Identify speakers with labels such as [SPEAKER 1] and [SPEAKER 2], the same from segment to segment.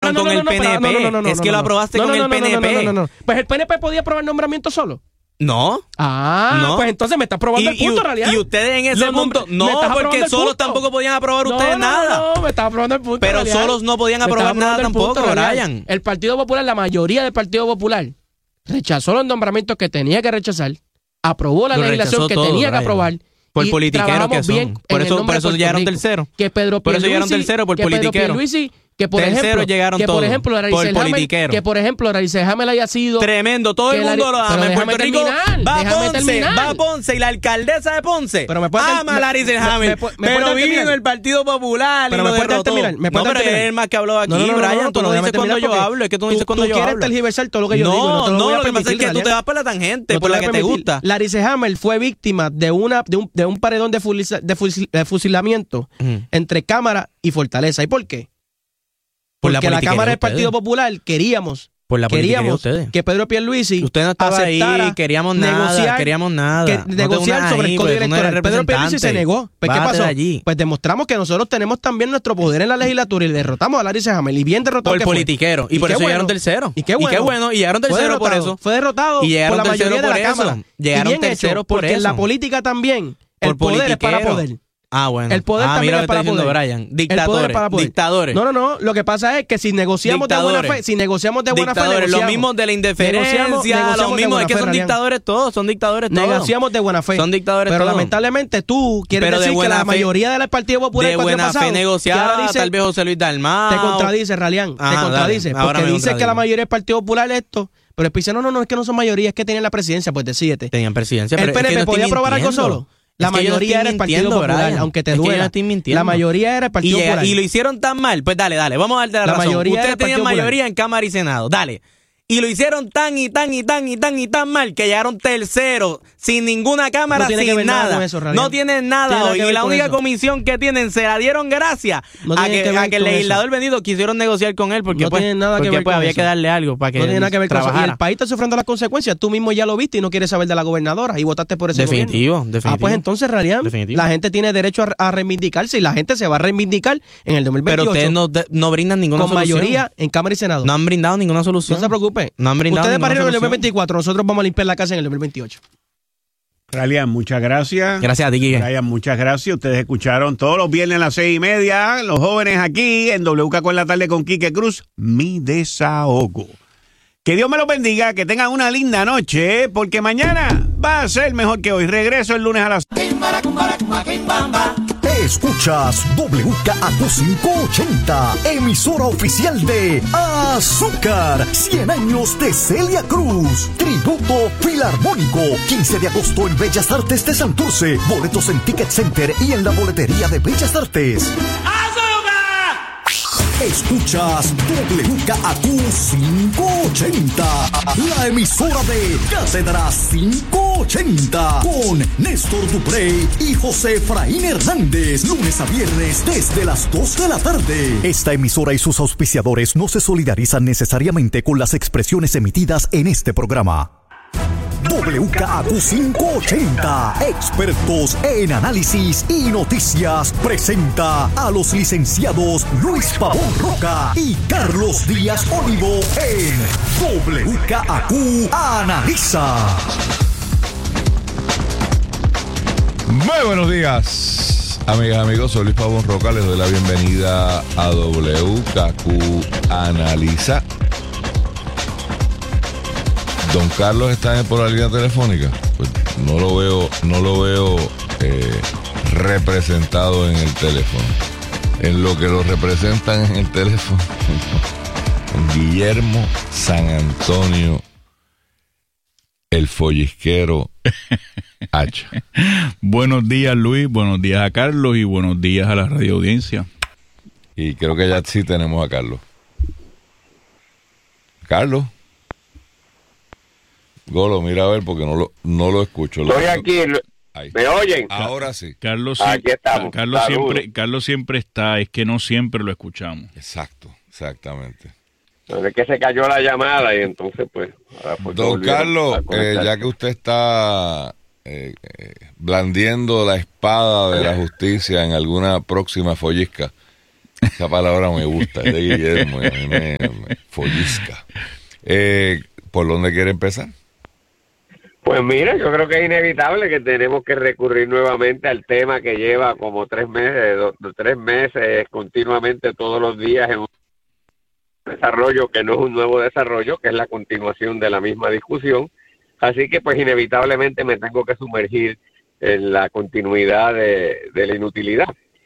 [SPEAKER 1] aprobaron con el PNP. Es que lo aprobaste con el PNP.
[SPEAKER 2] No. Pues el PNP podía aprobar nombramiento solo.
[SPEAKER 1] No.
[SPEAKER 2] No. Pues entonces me estás probando el punto, en realidad.
[SPEAKER 1] Y ustedes en ese punto, no, porque solos tampoco podían aprobar ustedes nada.
[SPEAKER 2] No, me estás aprobando el punto.
[SPEAKER 1] Pero solos no podían aprobar nada tampoco, Brian.
[SPEAKER 2] El Partido Popular, la mayoría del Partido Popular, rechazó los nombramientos que tenía que rechazar, aprobó la legislación que tenía que aprobar.
[SPEAKER 1] Por politiqueros que son. Por eso llegaron tercero. Por eso llegaron tercero, por politiquero.
[SPEAKER 2] Que por ejemplo, Larissa Hamel haya sido
[SPEAKER 1] tremendo, todo el mundo lo ama en Puerto Rico. Va Ponce y la alcaldesa de Ponce ama a Larissa Hamel, pero vive en el Partido Popular.
[SPEAKER 2] Pero me puedes terminar.
[SPEAKER 1] No, pero es más que habló aquí, Brian. Tú no dices cuando yo hablo, es que tú no dices cuando yo hablo.
[SPEAKER 2] Tú quieres tergivenciar todo lo que yo digo.
[SPEAKER 1] No, lo que pasa es que tú te vas por la tangente, por la que te gusta.
[SPEAKER 2] Larissa Hamel fue víctima de un paredón de fusilamiento entre Cámara y Fortaleza. ¿Y por qué? Porque la Cámara del Partido Popular queríamos que Pedro Pierluisi
[SPEAKER 1] usted no estaba ahí, queríamos nada.
[SPEAKER 2] Negociar sobre el código electoral. Pedro Pierluisi se negó. Pues, ¿qué pasó? Pues demostramos que nosotros tenemos también nuestro poder en la legislatura y derrotamos a Larissa Hamel. Y bien derrotado
[SPEAKER 1] por politiquero. Y por eso llegaron tercero.
[SPEAKER 2] Y qué bueno.
[SPEAKER 1] Y llegaron tercero por eso.
[SPEAKER 2] Fue derrotado por la mayoría de la Cámara.
[SPEAKER 1] Llegaron terceros por eso.
[SPEAKER 2] Porque en la política también el poder es para poder.
[SPEAKER 1] Bueno.
[SPEAKER 2] El poder también es para poder.
[SPEAKER 1] Brian. Dictadores.
[SPEAKER 2] No. Lo que pasa es que si negociamos de buena fe, negociamos.
[SPEAKER 1] Los mismos de la indiferencia, los mismos, es que son dictadores todos,
[SPEAKER 2] Negociamos de buena fe.
[SPEAKER 1] Son dictadores
[SPEAKER 2] pero
[SPEAKER 1] todos.
[SPEAKER 2] Lamentablemente tú quieres decir que la mayoría del Partido Popular
[SPEAKER 1] de buena fe negociada, tal vez José Luis Dalmau.
[SPEAKER 2] Te contradice, Ralián. Te contradice. Porque dices que la mayoría del Partido Popular es esto. Pero el dice, no, es que no son mayoría, es que tienen la presidencia, pues decídete.
[SPEAKER 1] Tenían presidencia.
[SPEAKER 2] ¿El PNP podía aprobar algo solo? La mayoría era el Partido Popular, aunque te duela. La mayoría era el Partido Popular.
[SPEAKER 1] Y lo hicieron tan mal. Pues dale, vamos a darte la razón. Ustedes tenían mayoría en Cámara y Senado. Dale. Y lo hicieron tan mal que llegaron terceros, sin ninguna cámara, sin nada. No tienen nada hoy. Y la única comisión que tienen se la dieron gracias a que el legislador vendido quisieron negociar con él porque había que darle algo para que trabajara.
[SPEAKER 2] Y el país está sufriendo las consecuencias. Tú mismo ya lo viste y no quieres saber de la gobernadora y votaste por ese gobierno.
[SPEAKER 1] Definitivo.
[SPEAKER 2] Pues entonces, Ralián, la gente tiene derecho a reivindicarse y la gente se va a reivindicar en el 2028.
[SPEAKER 1] Pero ustedes no brindan ninguna solución.
[SPEAKER 2] Con mayoría en Cámara y Senado.
[SPEAKER 1] No han brindado ninguna solución.
[SPEAKER 2] No se preocupe.
[SPEAKER 1] No han brindado.
[SPEAKER 2] Ustedes barrieron en el 2024, nosotros vamos a limpiar la casa en el 2028.
[SPEAKER 3] Ralián, muchas gracias.
[SPEAKER 1] Gracias a ti, Quique.
[SPEAKER 3] Ralián, muchas gracias. Ustedes escucharon todos los viernes a las 6:30, los jóvenes aquí en WK con la tarde con Quique Cruz, mi desahogo. Que Dios me los bendiga, que tengan una linda noche, porque mañana va a ser mejor que hoy. Regreso el lunes a las...
[SPEAKER 4] Escuchas WKAQ 580, emisora oficial de Azúcar, 100 años de Celia Cruz, tributo filarmónico, 15 de agosto en Bellas Artes de Santurce, boletos en Ticket Center y en la boletería de Bellas Artes. Escuchas WKAQ 580, la emisora de Cátedra 580, con Néstor Duprey y José Efraín Hernández, lunes a viernes desde las 2 de la tarde. Esta emisora y sus auspiciadores no se solidarizan necesariamente con las expresiones emitidas en este programa. WKAQ 580, expertos en análisis y noticias, presenta a los licenciados Luis Pavón Roca y Carlos Díaz Olivo en WKAQ Analiza.
[SPEAKER 5] Muy buenos días, amigas y amigos. Soy Luis Pavón Roca. Les doy la bienvenida a WKAQ Analiza. Don Carlos está por la línea telefónica. Pues no lo veo representado en el teléfono. En lo que lo representan en el teléfono, Guillermo San Antonio, el follisquero Hacha.
[SPEAKER 6] Buenos días, Luis. Buenos días a Carlos y buenos días a la radio audiencia.
[SPEAKER 5] Y creo que ya sí tenemos a Carlos. Carlos. Golo, mira a ver porque no lo escucho.
[SPEAKER 7] Estoy aquí.
[SPEAKER 5] Ahí.
[SPEAKER 7] ¿Me oyen?
[SPEAKER 5] Ahora sí.
[SPEAKER 6] Carlos,
[SPEAKER 7] aquí estamos.
[SPEAKER 6] Carlos siempre está, es que no siempre lo escuchamos.
[SPEAKER 5] Exactamente.
[SPEAKER 7] Pero es que se cayó la llamada y entonces pues...
[SPEAKER 5] Don Carlos, ya que usted está blandiendo la espada de la justicia en alguna próxima follisca, Esa palabra me gusta, es de Guillermo, a mí me follisca. ¿Por dónde quiere empezar?
[SPEAKER 7] Pues mira, yo creo que es inevitable que tenemos que recurrir nuevamente al tema que lleva como 3 meses continuamente todos los días en un desarrollo que no es un nuevo desarrollo, que es la continuación de la misma discusión. Así que pues inevitablemente me tengo que sumergir en la continuidad de la inutilidad.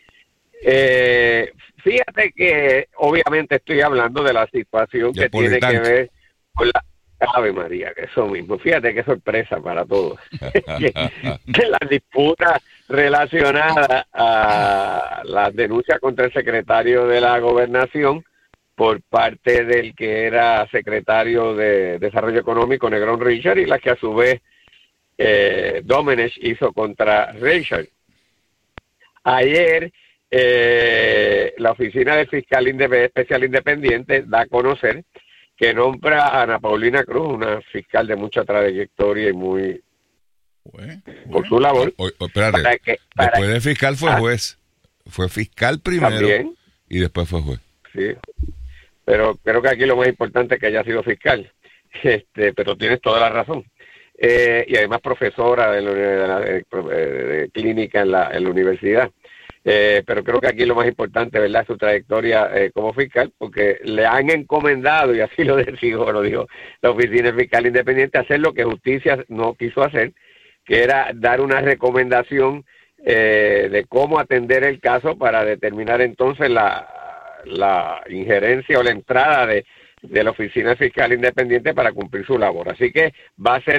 [SPEAKER 7] Fíjate que obviamente estoy hablando de la situación que tiene que ver con la Ave María, que eso mismo. Fíjate qué sorpresa para todos. que las disputas relacionadas a las denuncias contra el secretario de la Gobernación por parte del que era secretario de Desarrollo Económico, Negrón Richard, y las que a su vez Domenech hizo contra Richard. Ayer la Oficina del Fiscal Especial Independiente da a conocer que nombra a Ana Paulina Cruz, una fiscal de mucha trayectoria y muy por su labor.
[SPEAKER 5] Espérate, después de fiscal fue juez. Fue fiscal primero también, y después fue juez.
[SPEAKER 7] Sí, pero creo que aquí lo más importante es que haya sido fiscal. Pero tienes toda la razón. Y además profesora de clínica en la universidad. Pero creo que aquí lo más importante, ¿verdad?, es su trayectoria como fiscal, porque le han encomendado, y así lo dijo la Oficina Fiscal Independiente, hacer lo que Justicia no quiso hacer, que era dar una recomendación de cómo atender el caso para determinar entonces la injerencia o la entrada de la Oficina Fiscal Independiente para cumplir su labor. Así que va a ser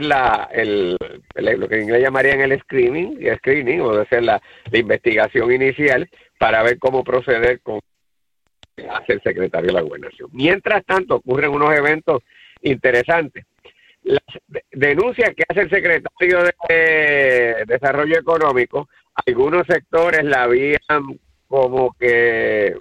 [SPEAKER 7] lo que en inglés llamarían el screening, o de ser la investigación inicial para ver cómo proceder con hace el secretario de la Gobernación. Mientras tanto, ocurren unos eventos interesantes. Las denuncias que hace el secretario de Desarrollo Económico, algunos sectores la habían como que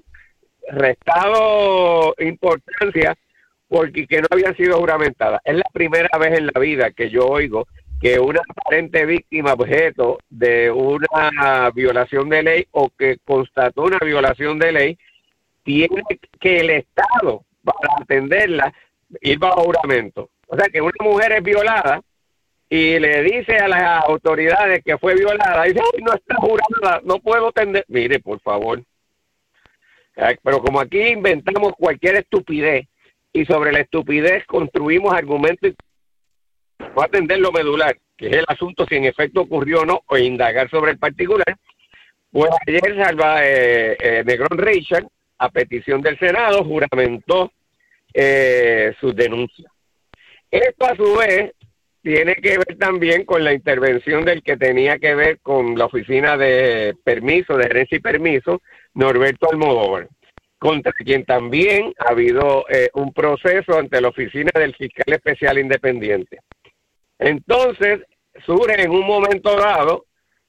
[SPEAKER 7] restado importancia porque no habían sido juramentadas. Es la primera vez en la vida que yo oigo que una aparente víctima objeto de una violación de ley o que constató una violación de ley tiene que el Estado, para atenderla, ir bajo juramento. O sea, que una mujer es violada y le dice a las autoridades que fue violada, y dice, ay, no está jurada, no puedo atender. Mire, por favor. Pero como aquí inventamos cualquier estupidez y sobre la estupidez construimos argumentos y no atender lo medular, que es el asunto si en efecto ocurrió o no, o indagar sobre el particular, pues ayer Negrón Richard, a petición del Senado, juramentó sus denuncias. Esto a su vez tiene que ver también con la intervención del que tenía que ver con la Oficina de Permiso, de Gerencia y Permiso, Norberto Almodóvar, contra quien también ha habido un proceso ante la Oficina del Fiscal Especial Independiente. Entonces, surge en un momento dado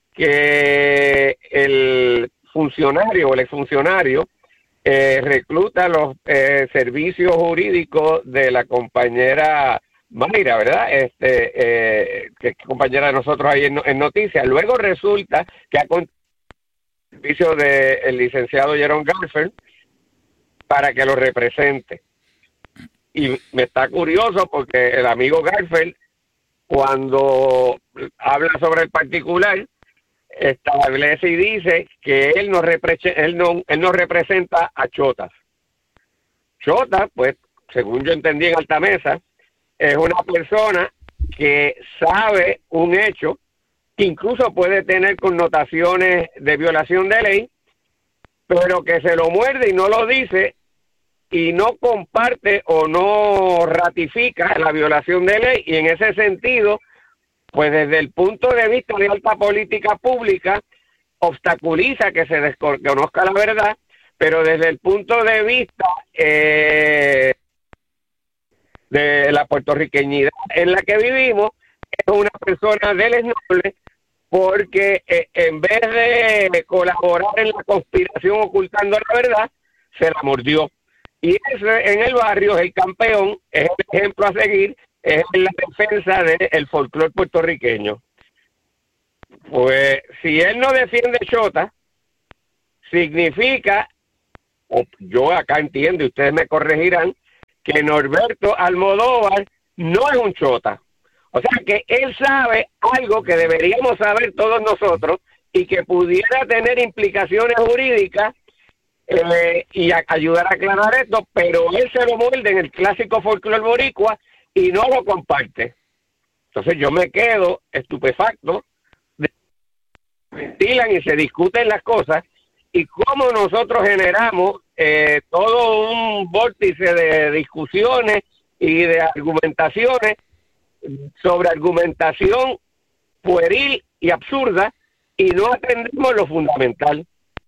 [SPEAKER 7] que el funcionario o el exfuncionario recluta los servicios jurídicos de la compañera Mayra, ¿verdad? Que es compañera de nosotros ahí en Noticias. Luego resulta que ha contado el servicio del licenciado Jerome Garfield para que lo represente. Y me está curioso porque el amigo Garfield, cuando habla sobre el particular, establece y dice que él no representa a Chotas. Chotas, pues, según yo entendí en Altamesa, es una persona que sabe un hecho que incluso puede tener connotaciones de violación de ley, pero que se lo muerde y no lo dice y no comparte o no ratifica la violación de ley, y en ese sentido, pues desde el punto de vista de alta política pública, obstaculiza que se desconozca la verdad, pero desde el punto de vista de la puertorriqueñidad en la que vivimos, es una persona deleznable porque en vez de colaborar en la conspiración ocultando la verdad, se la mordió. Y ese en el barrio es el campeón, es el ejemplo a seguir, es la defensa del folclore puertorriqueño. Pues si él no defiende Chota, significa yo acá entiendo, y ustedes me corregirán, que Norberto Almodóvar no es un chota. O sea que él sabe algo que deberíamos saber todos nosotros y que pudiera tener implicaciones jurídicas y ayudar a aclarar esto, pero él se lo muerde en el clásico folclore boricua y no lo comparte. Entonces yo me quedo estupefacto, ventilan y se discuten las cosas, y cómo nosotros generamos todo un vórtice de discusiones y de argumentaciones sobre argumentación pueril y absurda, y no atendemos lo fundamental,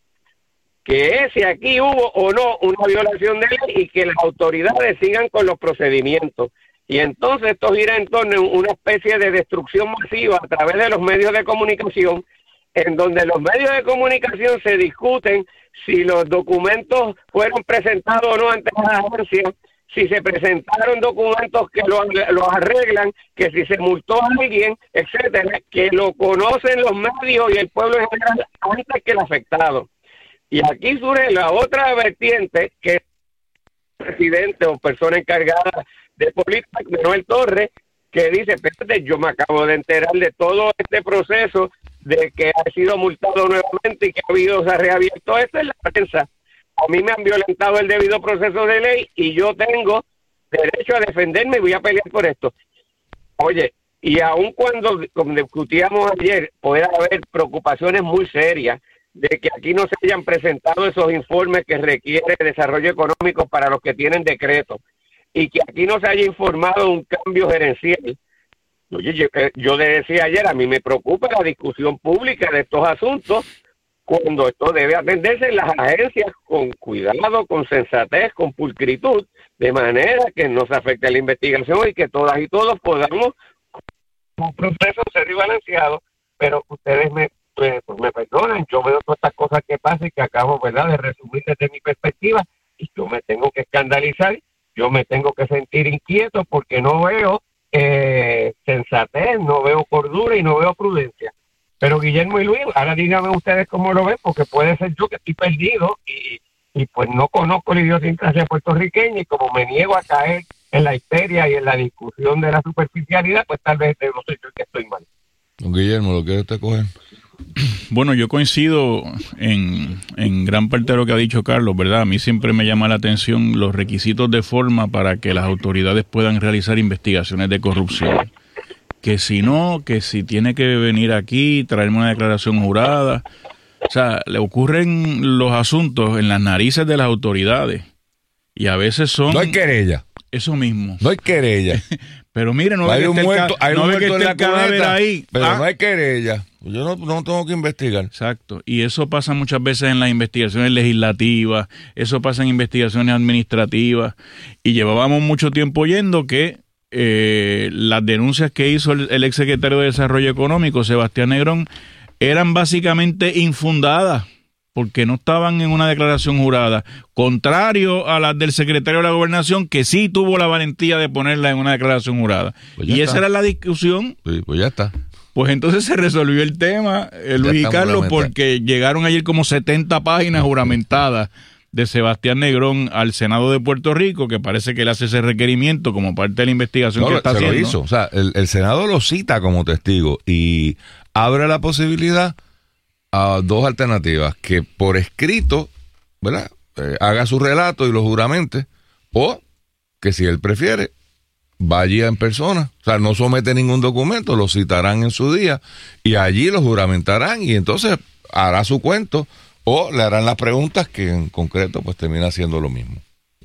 [SPEAKER 7] que es si aquí hubo o no una violación de ley y que las autoridades sigan con los procedimientos. Y entonces esto gira en torno a una especie de destrucción masiva a través de los medios de comunicación, en donde los medios de comunicación se discuten si los documentos fueron presentados o no ante las agencias, si se presentaron documentos que los arreglan, que si se multó a alguien, etcétera, que lo conocen los medios y el pueblo en general antes que el afectado. Y aquí surge la otra vertiente, que es el presidente o persona encargada de política, Manuel Torres, que dice, espérate, yo me acabo de enterar de todo este proceso de que ha sido multado nuevamente y que se ha reabierto esto en la prensa. A mí me han violentado el debido proceso de ley y yo tengo derecho a defenderme y voy a pelear por esto. Oye, y aun cuando, como discutíamos ayer, puede haber preocupaciones muy serias de que aquí no se hayan presentado esos informes que requiere desarrollo económico para los que tienen decreto, y que aquí no se haya informado de un cambio gerencial. Oye, yo le decía ayer, a mí me preocupa la discusión pública de estos asuntos, cuando esto debe atenderse en las agencias con cuidado, con sensatez, con pulcritud, de manera que no se afecte la investigación y que todas y todos podamos un proceso serio y balanceado. Pero ustedes me perdonan, yo veo todas estas cosas que pasan y que acabo, ¿verdad?, de resumir desde mi perspectiva, y yo me tengo que escandalizar, yo me tengo que sentir inquieto porque no veo sensatez, no veo cordura y no veo prudencia. Pero Guillermo y Luis, ahora díganme ustedes cómo lo ven, porque puede ser yo que estoy perdido y pues no conozco la idiosincrasia puertorriqueña, y como me niego a caer en la histeria y en la discusión de la superficialidad, pues tal vez no soy yo que estoy mal.
[SPEAKER 5] Don Guillermo, ¿lo quiere usted coger?
[SPEAKER 6] Bueno, yo coincido en gran parte de lo que ha dicho Carlos, ¿verdad? A mí siempre me llama la atención los requisitos de forma para que las autoridades puedan realizar investigaciones de corrupción. Que si no, que si tiene que venir aquí, traerme una declaración jurada. O sea, le ocurren los asuntos en las narices de las autoridades. Y a veces son...
[SPEAKER 5] No hay querella.
[SPEAKER 6] Eso mismo.
[SPEAKER 5] No hay querella.
[SPEAKER 6] Pero mire, no
[SPEAKER 5] hay
[SPEAKER 6] ve
[SPEAKER 5] un
[SPEAKER 6] que
[SPEAKER 5] muerto, hay un muerto en la cuneta ahí. Pero no hay querella. Yo no tengo que investigar.
[SPEAKER 6] Exacto. Y eso pasa muchas veces en las investigaciones legislativas, eso pasa en investigaciones administrativas. Y llevábamos mucho tiempo oyendo que las denuncias que hizo el exsecretario de Desarrollo Económico, Sebastián Negrón, eran básicamente infundadas, porque no estaban en una declaración jurada, contrario a las del secretario de la Gobernación, que sí tuvo la valentía de ponerla en una declaración jurada. Pues y esa era la discusión.
[SPEAKER 5] Sí, pues ya está.
[SPEAKER 6] Pues entonces se resolvió el tema, Luis y Carlos, porque llegaron ayer como 70 páginas juramentadas de Sebastián Negrón al Senado de Puerto Rico, que parece que le hace ese requerimiento como parte de la investigación que está haciendo.
[SPEAKER 5] Lo hizo. O sea, el Senado lo cita como testigo y abre la posibilidad a dos alternativas: que por escrito, ¿verdad?, haga su relato y lo juramente, o que si él prefiere, vaya en persona. O sea, no somete ningún documento, lo citarán en su día y allí lo juramentarán, y entonces hará su cuento o le harán las preguntas que en concreto pues termina siendo lo mismo.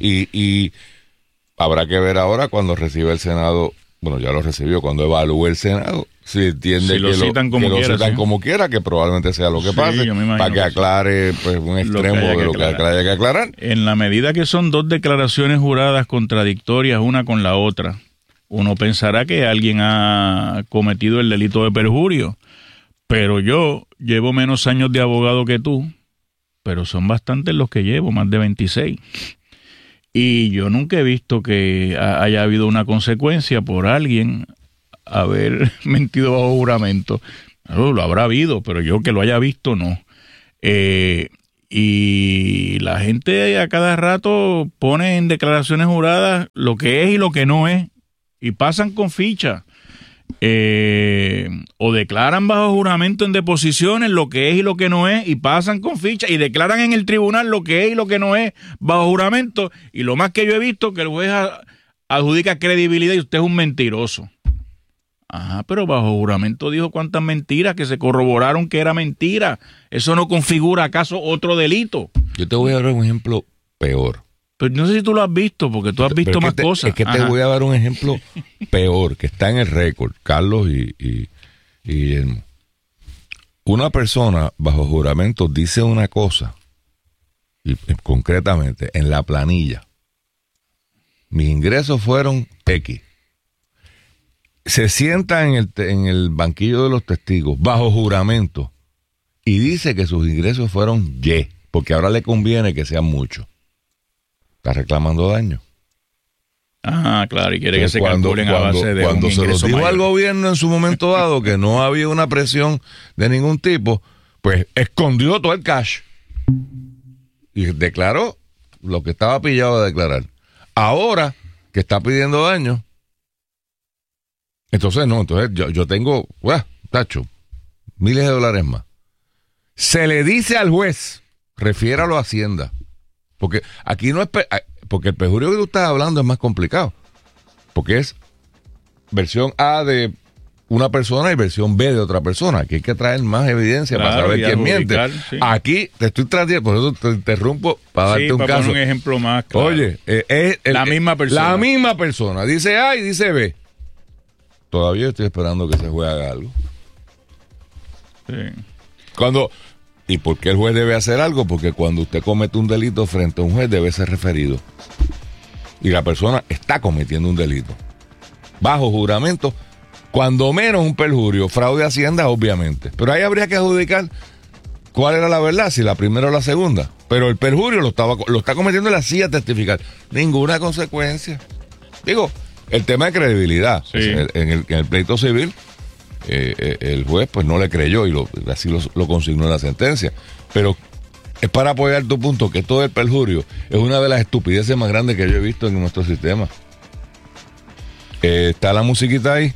[SPEAKER 5] Y habrá que ver ahora cuando reciba el Senado, bueno, ya lo recibió, cuando evalúe el Senado, si entiende
[SPEAKER 6] si que lo citan
[SPEAKER 5] como quiera, que probablemente sea lo que pase, para que aclare pues un extremo de lo que haya que aclarar.
[SPEAKER 6] En la medida que son dos declaraciones juradas contradictorias una con la otra, uno pensará que alguien ha cometido el delito de perjurio, pero yo llevo menos años de abogado que tú, pero son bastantes los que llevo, más de 26. Y yo nunca he visto que haya habido una consecuencia por alguien haber mentido bajo juramento. Lo habrá habido, pero yo que lo haya visto, no. Y la gente a cada rato pone en declaraciones juradas lo que es y lo que no es, y pasan con ficha. O declaran bajo juramento en deposiciones lo que es y lo que no es, y pasan con ficha, y declaran en el tribunal lo que es y lo que no es bajo juramento, y lo más que yo he visto que el juez adjudica credibilidad y usted es un mentiroso. Ajá, pero bajo juramento dijo cuántas mentiras que se corroboraron que era mentira. ¿Eso no configura acaso otro delito?
[SPEAKER 5] Yo te voy a dar un ejemplo peor.
[SPEAKER 6] Pero no sé si tú lo has visto, porque tú has visto más cosas.
[SPEAKER 5] Es que te voy a dar un ejemplo peor, que está en el récord, Carlos y Guillermo. Una persona bajo juramento dice una cosa, y concretamente en la planilla, mis ingresos fueron X. Se sienta en el banquillo de los testigos bajo juramento y dice que sus ingresos fueron Y, porque ahora le conviene que sean muchos. Está reclamando daño.
[SPEAKER 6] Ah, claro, y quiere que se calculen a base de
[SPEAKER 5] cuando
[SPEAKER 6] un
[SPEAKER 5] se lo dijo
[SPEAKER 6] mayor
[SPEAKER 5] al gobierno en su momento dado que no había una presión de ningún tipo, pues escondió todo el cash y declaró lo que estaba pillado de declarar. Ahora que está pidiendo daño, entonces yo tengo, tacho, miles de dólares más. Se le dice al juez, refiéralo a Hacienda. Porque aquí no es... porque el perjurio que tú estás hablando es más complicado. Porque es versión A de una persona y versión B de otra persona. Aquí hay que traer más evidencia para saber quién miente. Sí. Aquí te estoy tratando, por eso te interrumpo para darte un caso.
[SPEAKER 6] Poner un ejemplo más claro.
[SPEAKER 5] Oye,
[SPEAKER 6] la misma persona.
[SPEAKER 5] La misma persona. Dice A y dice B. Todavía estoy esperando que ese juez haga algo.
[SPEAKER 6] Sí.
[SPEAKER 5] ¿Y por qué el juez debe hacer algo? Porque cuando usted comete un delito frente a un juez debe ser referido. Y la persona está cometiendo un delito. Bajo juramento, cuando menos un perjurio, fraude a Hacienda, obviamente. Pero ahí habría que adjudicar cuál era la verdad, si la primera o la segunda. Pero el perjurio lo está cometiendo y la silla testificar. Ninguna consecuencia. Digo, el tema de credibilidad.
[SPEAKER 6] Sí.
[SPEAKER 5] En el pleito civil, el juez pues no le creyó y así lo consignó en la sentencia. Pero es para apoyar tu punto, que todo el perjurio es una de las estupideces más grandes que yo he visto en nuestro sistema. Está la musiquita ahí.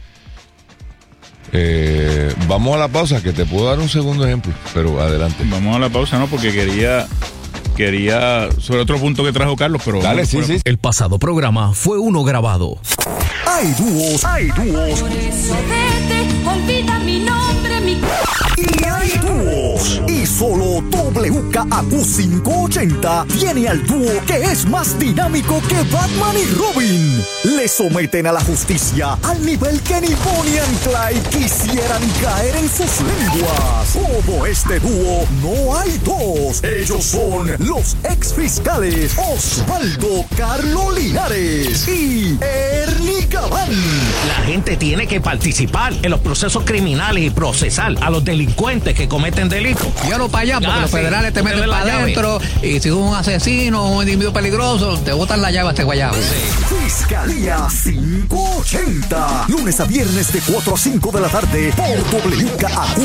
[SPEAKER 5] Vamos a la pausa, que te puedo dar un segundo ejemplo, pero adelante.
[SPEAKER 6] Vamos a la pausa, ¿no? Porque quería sobre otro punto que trajo Carlos, pero...
[SPEAKER 5] Dale, sí.
[SPEAKER 4] El pasado programa fue uno grabado. Hay dúos.
[SPEAKER 8] Por eso vete, olvida mi nombre,
[SPEAKER 4] Y hay dúos. Y solo WKAQ 580 tiene al dúo que es más dinámico que Batman y Robin. Le someten a la justicia al nivel que ni Bonnie and Clyde quisieran caer en sus lenguas. Como este dúo, no hay dos. Ellos son los exfiscales Osvaldo Carlo Linares y Ernie Gabán.
[SPEAKER 9] La gente tiene que participar en los procesos criminales y procesar a los delincuentes que cometen delitos.
[SPEAKER 10] Yo no para allá, porque los federales te meten para adentro, y si tú eres un asesino o un individuo peligroso, te botan la llave a este guayabo.
[SPEAKER 4] Fiscalía 580. Lunes a viernes de 4 a 5 de la tarde por WKAQ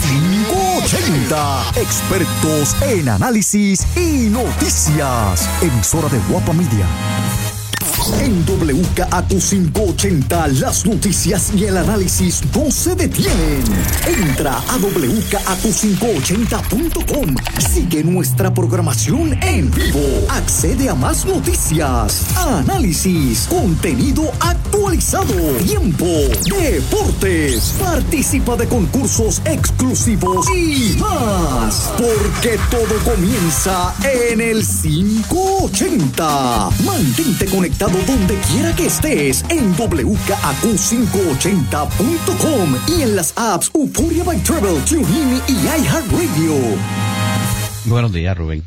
[SPEAKER 4] 580. Expertos en análisis y noticias. Emisora de Guapa Media. En WKAQ 580 las noticias y el análisis no se detienen. Entra a WKAQ580.com. Sigue nuestra programación en vivo. Accede a más noticias, análisis, contenido actualizado, tiempo, deportes. Participa de concursos exclusivos y más. Porque todo comienza en el 580. Mantente conectado donde quiera que estés en WKAQ580.com y en las apps Euphoria by Travel, TuneIn y iHeartRadio.
[SPEAKER 11] Buenos días, Rubén.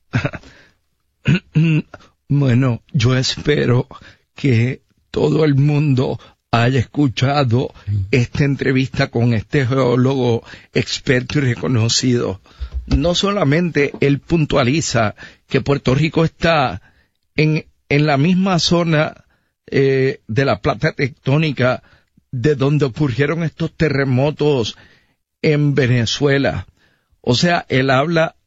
[SPEAKER 11] Bueno, yo espero que todo el mundo haya escuchado esta entrevista con este geólogo experto y reconocido. No solamente él puntualiza que Puerto Rico está en la misma zona de la plata tectónica de donde ocurrieron estos terremotos en Venezuela. O sea, él habla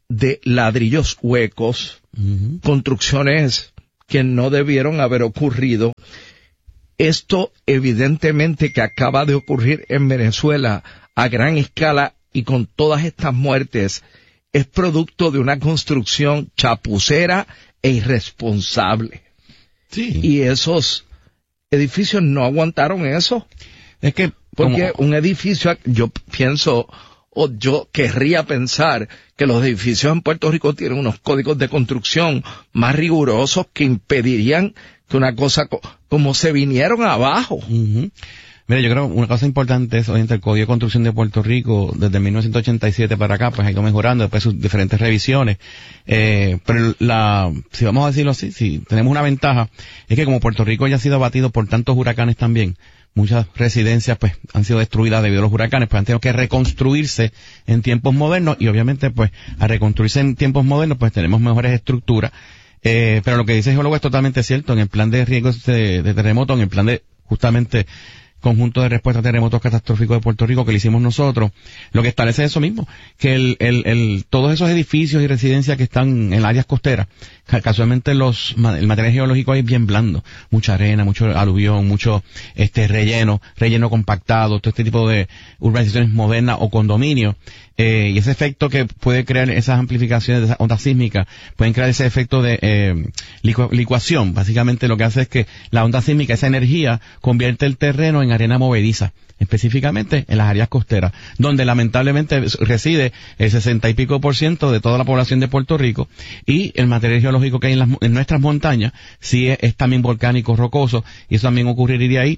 [SPEAKER 11] de ladrillos huecos, construcciones que no debieron haber ocurrido. Esto evidentemente que acaba de ocurrir en Venezuela a gran escala y con todas estas muertes es producto de una construcción chapucera e irresponsable. Sí. Y esos edificios no aguantaron eso.
[SPEAKER 2] Es que
[SPEAKER 11] porque un edificio, yo pienso, o yo querría pensar que los edificios en Puerto Rico tienen unos códigos de construcción más rigurosos que impedirían que una cosa como se vinieron abajo.
[SPEAKER 2] Mira, yo creo que una cosa importante es, obviamente, el Código de Construcción de Puerto Rico, desde 1987 para acá, pues ha ido mejorando, después sus diferentes revisiones. Pero si vamos a decirlo así, si tenemos una ventaja, es que como Puerto Rico ya ha sido abatido por tantos huracanes también, muchas residencias pues han sido destruidas debido a los huracanes, pues han tenido que reconstruirse en tiempos modernos, y obviamente pues al reconstruirse en tiempos modernos pues tenemos mejores estructuras. Pero lo que dice el geólogo es totalmente cierto. En el plan de riesgos de terremoto, en el plan de justamente conjunto de respuesta a terremotos catastróficos de Puerto Rico que le hicimos nosotros, lo que establece es eso mismo, que todos esos edificios y residencias que están en áreas costeras, casualmente el material geológico ahí es bien blando, mucha arena, mucho aluvión, mucho relleno compactado, todo este tipo de urbanizaciones modernas o condominios, y ese efecto que puede crear esas amplificaciones de esas ondas sísmicas, pueden crear ese efecto de licuación. Básicamente lo que hace es que la onda sísmica, esa energía, convierte el terreno en arena movediza, específicamente en las áreas costeras, donde lamentablemente reside el 60 y pico % de toda la población de Puerto Rico, y el material geológico que hay en nuestras montañas sí es también volcánico, rocoso, y eso también ocurriría ahí.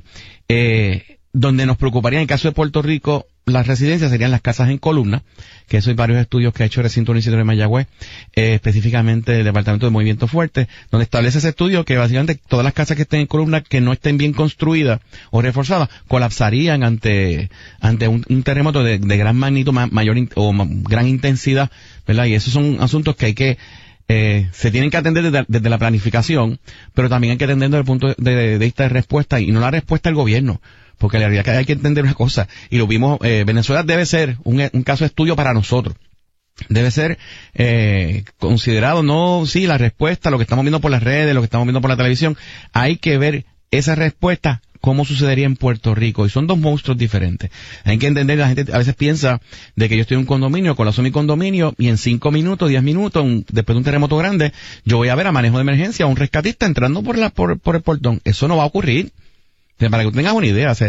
[SPEAKER 2] Donde nos preocuparía en el caso de Puerto Rico, las residencias serían las casas en columna, que eso hay varios estudios que ha hecho el recinto universitario de Mayagüez, específicamente el Departamento de Movimiento Fuerte, donde establece ese estudio que básicamente todas las casas que estén en columna, que no estén bien construidas o reforzadas, colapsarían ante un terremoto de gran magnitud, mayor o gran intensidad, ¿verdad? Y esos son asuntos que hay que se tienen que atender desde la planificación, pero también hay que atender desde el punto de vista de respuesta, y no la respuesta del gobierno. Porque la realidad es que hay que entender una cosa, y lo vimos, Venezuela debe ser un caso de estudio para nosotros. Debe ser considerado, la respuesta, lo que estamos viendo por las redes, lo que estamos viendo por la televisión. Hay que ver esa respuesta, cómo sucedería en Puerto Rico, y son dos monstruos diferentes. Hay que entender, la gente a veces piensa de que yo estoy en un condominio, colapso mi condominio, y en 5 minutos, 10 minutos, después de un terremoto grande, yo voy a ver a manejo de emergencia a un rescatista entrando por el portón. Eso no va a ocurrir. Para que tengas una idea,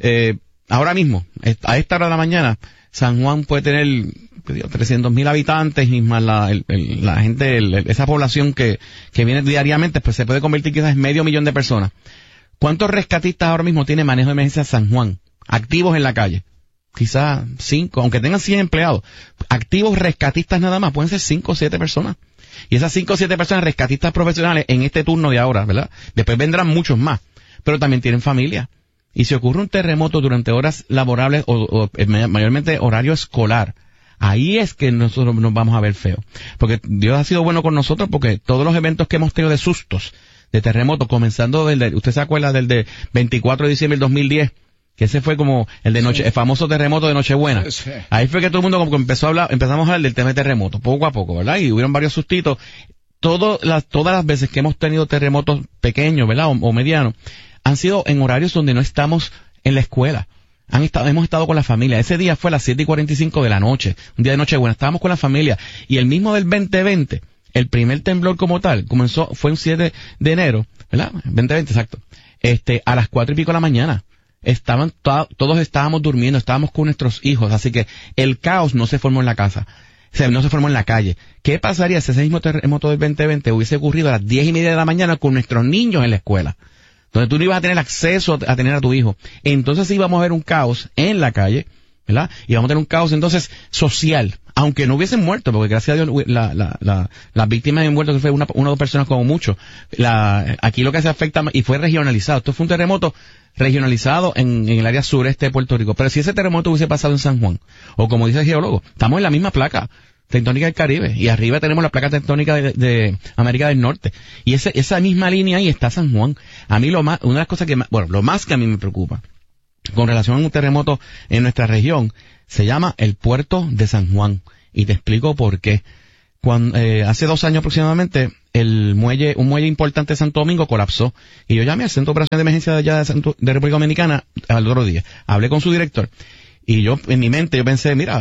[SPEAKER 2] ahora mismo, a esta hora de la mañana, San Juan puede tener 300,000 habitantes, y más la gente, esa población que viene diariamente, pues se puede convertir quizás en 500,000 de personas. ¿Cuántos rescatistas ahora mismo tiene manejo de emergencia San Juan? Activos en la calle. Quizás 5, aunque tengan 100 empleados. Activos rescatistas nada más, pueden ser 5 o 7 personas. Y esas 5 o 7 personas rescatistas profesionales en este turno de ahora, ¿verdad? Después vendrán muchos más. Pero también tienen familia. Y si ocurre un terremoto durante horas laborables o mayormente horario escolar, ahí es que nosotros nos vamos a ver feo. Porque Dios ha sido bueno con nosotros, porque todos los eventos que hemos tenido de sustos, de terremotos, comenzando usted se acuerda del de 24 de diciembre del 2010, que ese fue como el famoso terremoto de Nochebuena. Sí. Ahí fue que todo el mundo como que empezamos a hablar del tema de terremotos, poco a poco, ¿verdad? Y hubieron varios sustitos. Todas las veces que hemos tenido terremotos pequeños, ¿verdad? O medianos, han sido en horarios donde no estamos en la escuela. Hemos estado con la familia. Ese día fue a las 7:45 de la noche, un día de Nochebuena. Estábamos con la familia. Y el mismo del 2020, el primer temblor como tal, fue un 7 de enero, ¿verdad? 2020, exacto. A las 4 y pico de la mañana. Todos estábamos durmiendo, estábamos con nuestros hijos. Así que el caos no se formó en la casa. O sea, no se formó en la calle. ¿Qué pasaría si ese mismo terremoto del 2020 hubiese ocurrido a las 10:30 de la mañana con nuestros niños en la escuela? Donde tú no ibas a tener acceso a tener a tu hijo. Entonces íbamos a ver un caos en la calle, ¿verdad? Y vamos a tener un caos entonces social, aunque no hubiesen muerto, porque gracias a Dios las víctimas de muertos fue una o dos personas como mucho. Aquí lo que se afecta, y fue regionalizado. Esto fue un terremoto regionalizado en el área sureste de Puerto Rico. Pero si ese terremoto hubiese pasado en San Juan, o como dice el geólogo, estamos en la misma placa tectónica del Caribe, y arriba tenemos la placa tectónica de América del Norte, y esa misma línea ahí está San Juan. A mí una de las cosas lo más que a mí me preocupa con relación a un terremoto en nuestra región, se llama el puerto de San Juan, y te explico por qué.
[SPEAKER 12] hace 2 años aproximadamente, un muelle importante de Santo Domingo colapsó. Y yo llamé al Centro de Operaciones de Emergencia de allá de República Dominicana al otro día. Hablé con su director. Y yo, en mi mente, yo pensé, mira,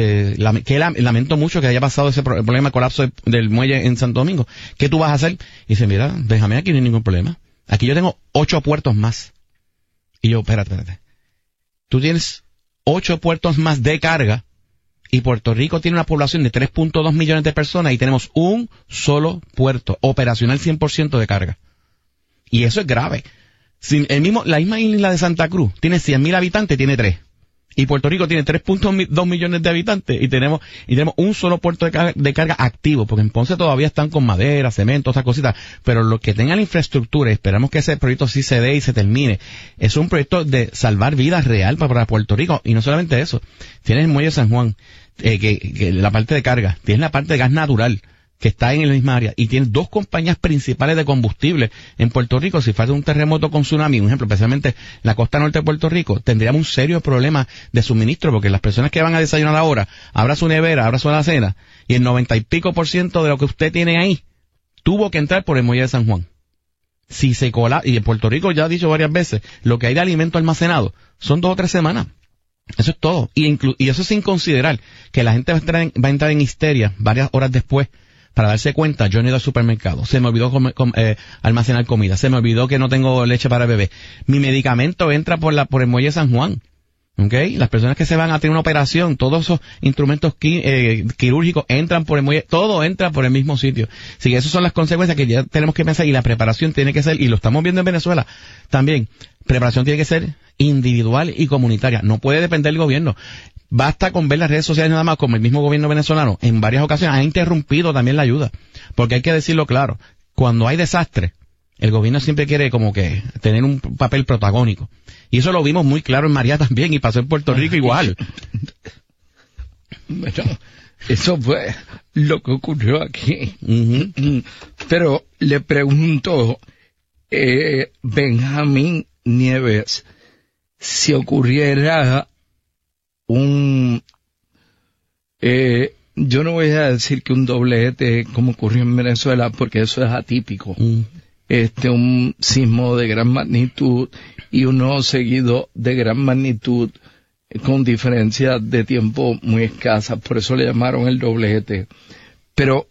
[SPEAKER 12] lamento mucho que haya pasado ese problema de colapso del muelle en Santo Domingo. ¿Qué tú vas a hacer? Y dice, mira, déjame aquí, no hay ningún problema. Aquí yo tengo 8 puertos más. Y yo, espérate. Tú tienes 8 puertos más de carga. Y Puerto Rico tiene una población de 3.2 millones de personas y tenemos un solo puerto operacional 100% de carga. Y eso es grave. La misma isla de Santa Cruz tiene 100.000 habitantes, tiene 3. Y Puerto Rico tiene 3.2 millones de habitantes y tenemos un solo puerto de carga activo, porque en Ponce todavía están con madera, cemento, esas cositas, pero los que tengan la infraestructura, esperamos que ese proyecto sí se dé y se termine, es un proyecto de salvar vidas real para Puerto Rico, y no solamente eso, tienes el muelle San Juan, que la parte de carga, tienes la parte de gas natural, que está en la misma área, y tienes 2 compañías principales de combustible en Puerto Rico. Si fuera un terremoto con tsunami, un ejemplo, especialmente en la costa norte de Puerto Rico, tendríamos un serio problema de suministro, porque las personas que van a desayunar ahora, abra su nevera, abra su alacena, y el 90 y pico % de lo que usted tiene ahí, tuvo que entrar por el muelle de San Juan. Si se cola, y en Puerto Rico ya he dicho varias veces, lo que hay de alimento almacenado son 2 o 3 semanas. Eso es todo. Y eso sin considerar que la gente va a entrar en histeria varias horas después, para darse cuenta, yo no he ido al supermercado, se me olvidó almacenar comida, se me olvidó que no tengo leche para bebé. Mi medicamento entra por el muelle San Juan. ¿Okay? Las personas que se van a tener una operación, todos esos instrumentos quirúrgicos entran por el muelle, todo entra por el mismo sitio. Así que esas son las consecuencias que ya tenemos que pensar, y la preparación tiene que ser, y lo estamos viendo en Venezuela también, preparación tiene que ser individual y comunitaria, no puede depender del gobierno. Basta con ver las redes sociales nada más, como el mismo gobierno venezolano en varias ocasiones ha interrumpido también la ayuda, porque hay que decirlo claro, cuando hay desastre, el gobierno siempre quiere como que tener un papel protagónico, y eso lo vimos muy claro en María también, y pasó en Puerto Rico igual.
[SPEAKER 11] Bueno, eso fue lo que ocurrió aquí. Pero le pregunto, Benjamín Nieves, si ocurriera yo no voy a decir que un doblete como ocurrió en Venezuela, porque eso es atípico. Un sismo de gran magnitud y uno seguido de gran magnitud con diferencias de tiempo muy escasas, por eso le llamaron el doblete. Pero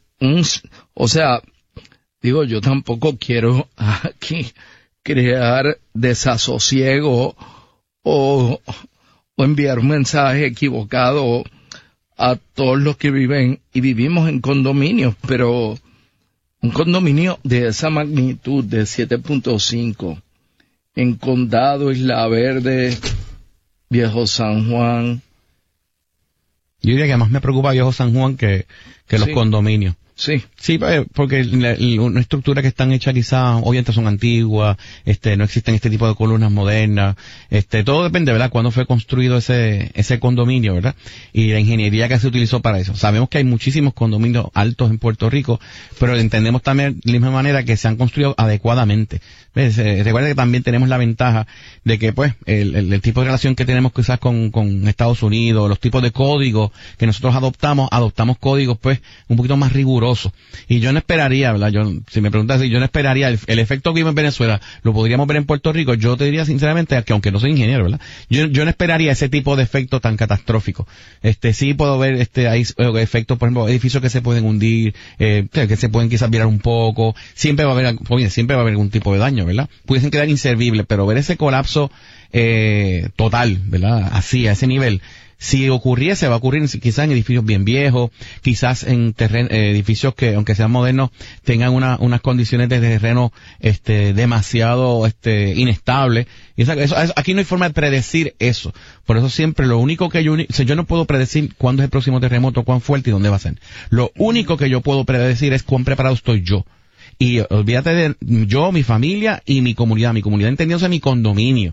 [SPEAKER 11] yo tampoco quiero aquí crear desasosiego o enviar un mensaje equivocado a todos los que viven y vivimos en condominios, pero un condominio de esa magnitud de 7.5 en Condado, Isla Verde, Viejo San Juan.
[SPEAKER 12] Yo diría que más me preocupa Viejo San Juan que los condominios.
[SPEAKER 11] Sí,
[SPEAKER 12] porque una estructura que están hechas quizás, obviamente son antiguas, no existen este tipo de columnas modernas, todo depende, ¿verdad?, cuándo fue construido ese condominio, ¿verdad?, y la ingeniería que se utilizó para eso. Sabemos que hay muchísimos condominios altos en Puerto Rico, pero entendemos también de la misma manera que se han construido adecuadamente. Recuerda que también tenemos la ventaja de que, pues, el tipo de relación que tenemos quizás con Estados Unidos, los tipos de códigos que nosotros adoptamos códigos, pues, un poquito más rigurosos. Y yo no esperaría, ¿verdad? Si me preguntas si yo no esperaría el efecto que vimos en Venezuela, lo podríamos ver en Puerto Rico. Yo te diría sinceramente que, aunque no soy ingeniero, ¿verdad?, yo no esperaría ese tipo de efecto tan catastrófico. Sí puedo ver, hay efectos, por ejemplo, edificios que se pueden hundir, que se pueden quizás virar un poco. Siempre va a haber algún tipo de daño, ¿verdad? Pudiesen quedar inservibles, pero ver ese colapso total, ¿verdad?, así, a ese nivel, si ocurriese, va a ocurrir quizás en edificios bien viejos, quizás en edificios que, aunque sean modernos, tengan unas condiciones de terreno demasiado inestables. Y aquí no hay forma de predecir eso. Por eso siempre lo único que yo no puedo predecir cuándo es el próximo terremoto, cuán fuerte y dónde va a ser. Lo único que yo puedo predecir es cuán preparado estoy yo. Y olvídate de yo, mi familia y mi comunidad entendiéndose mi condominio,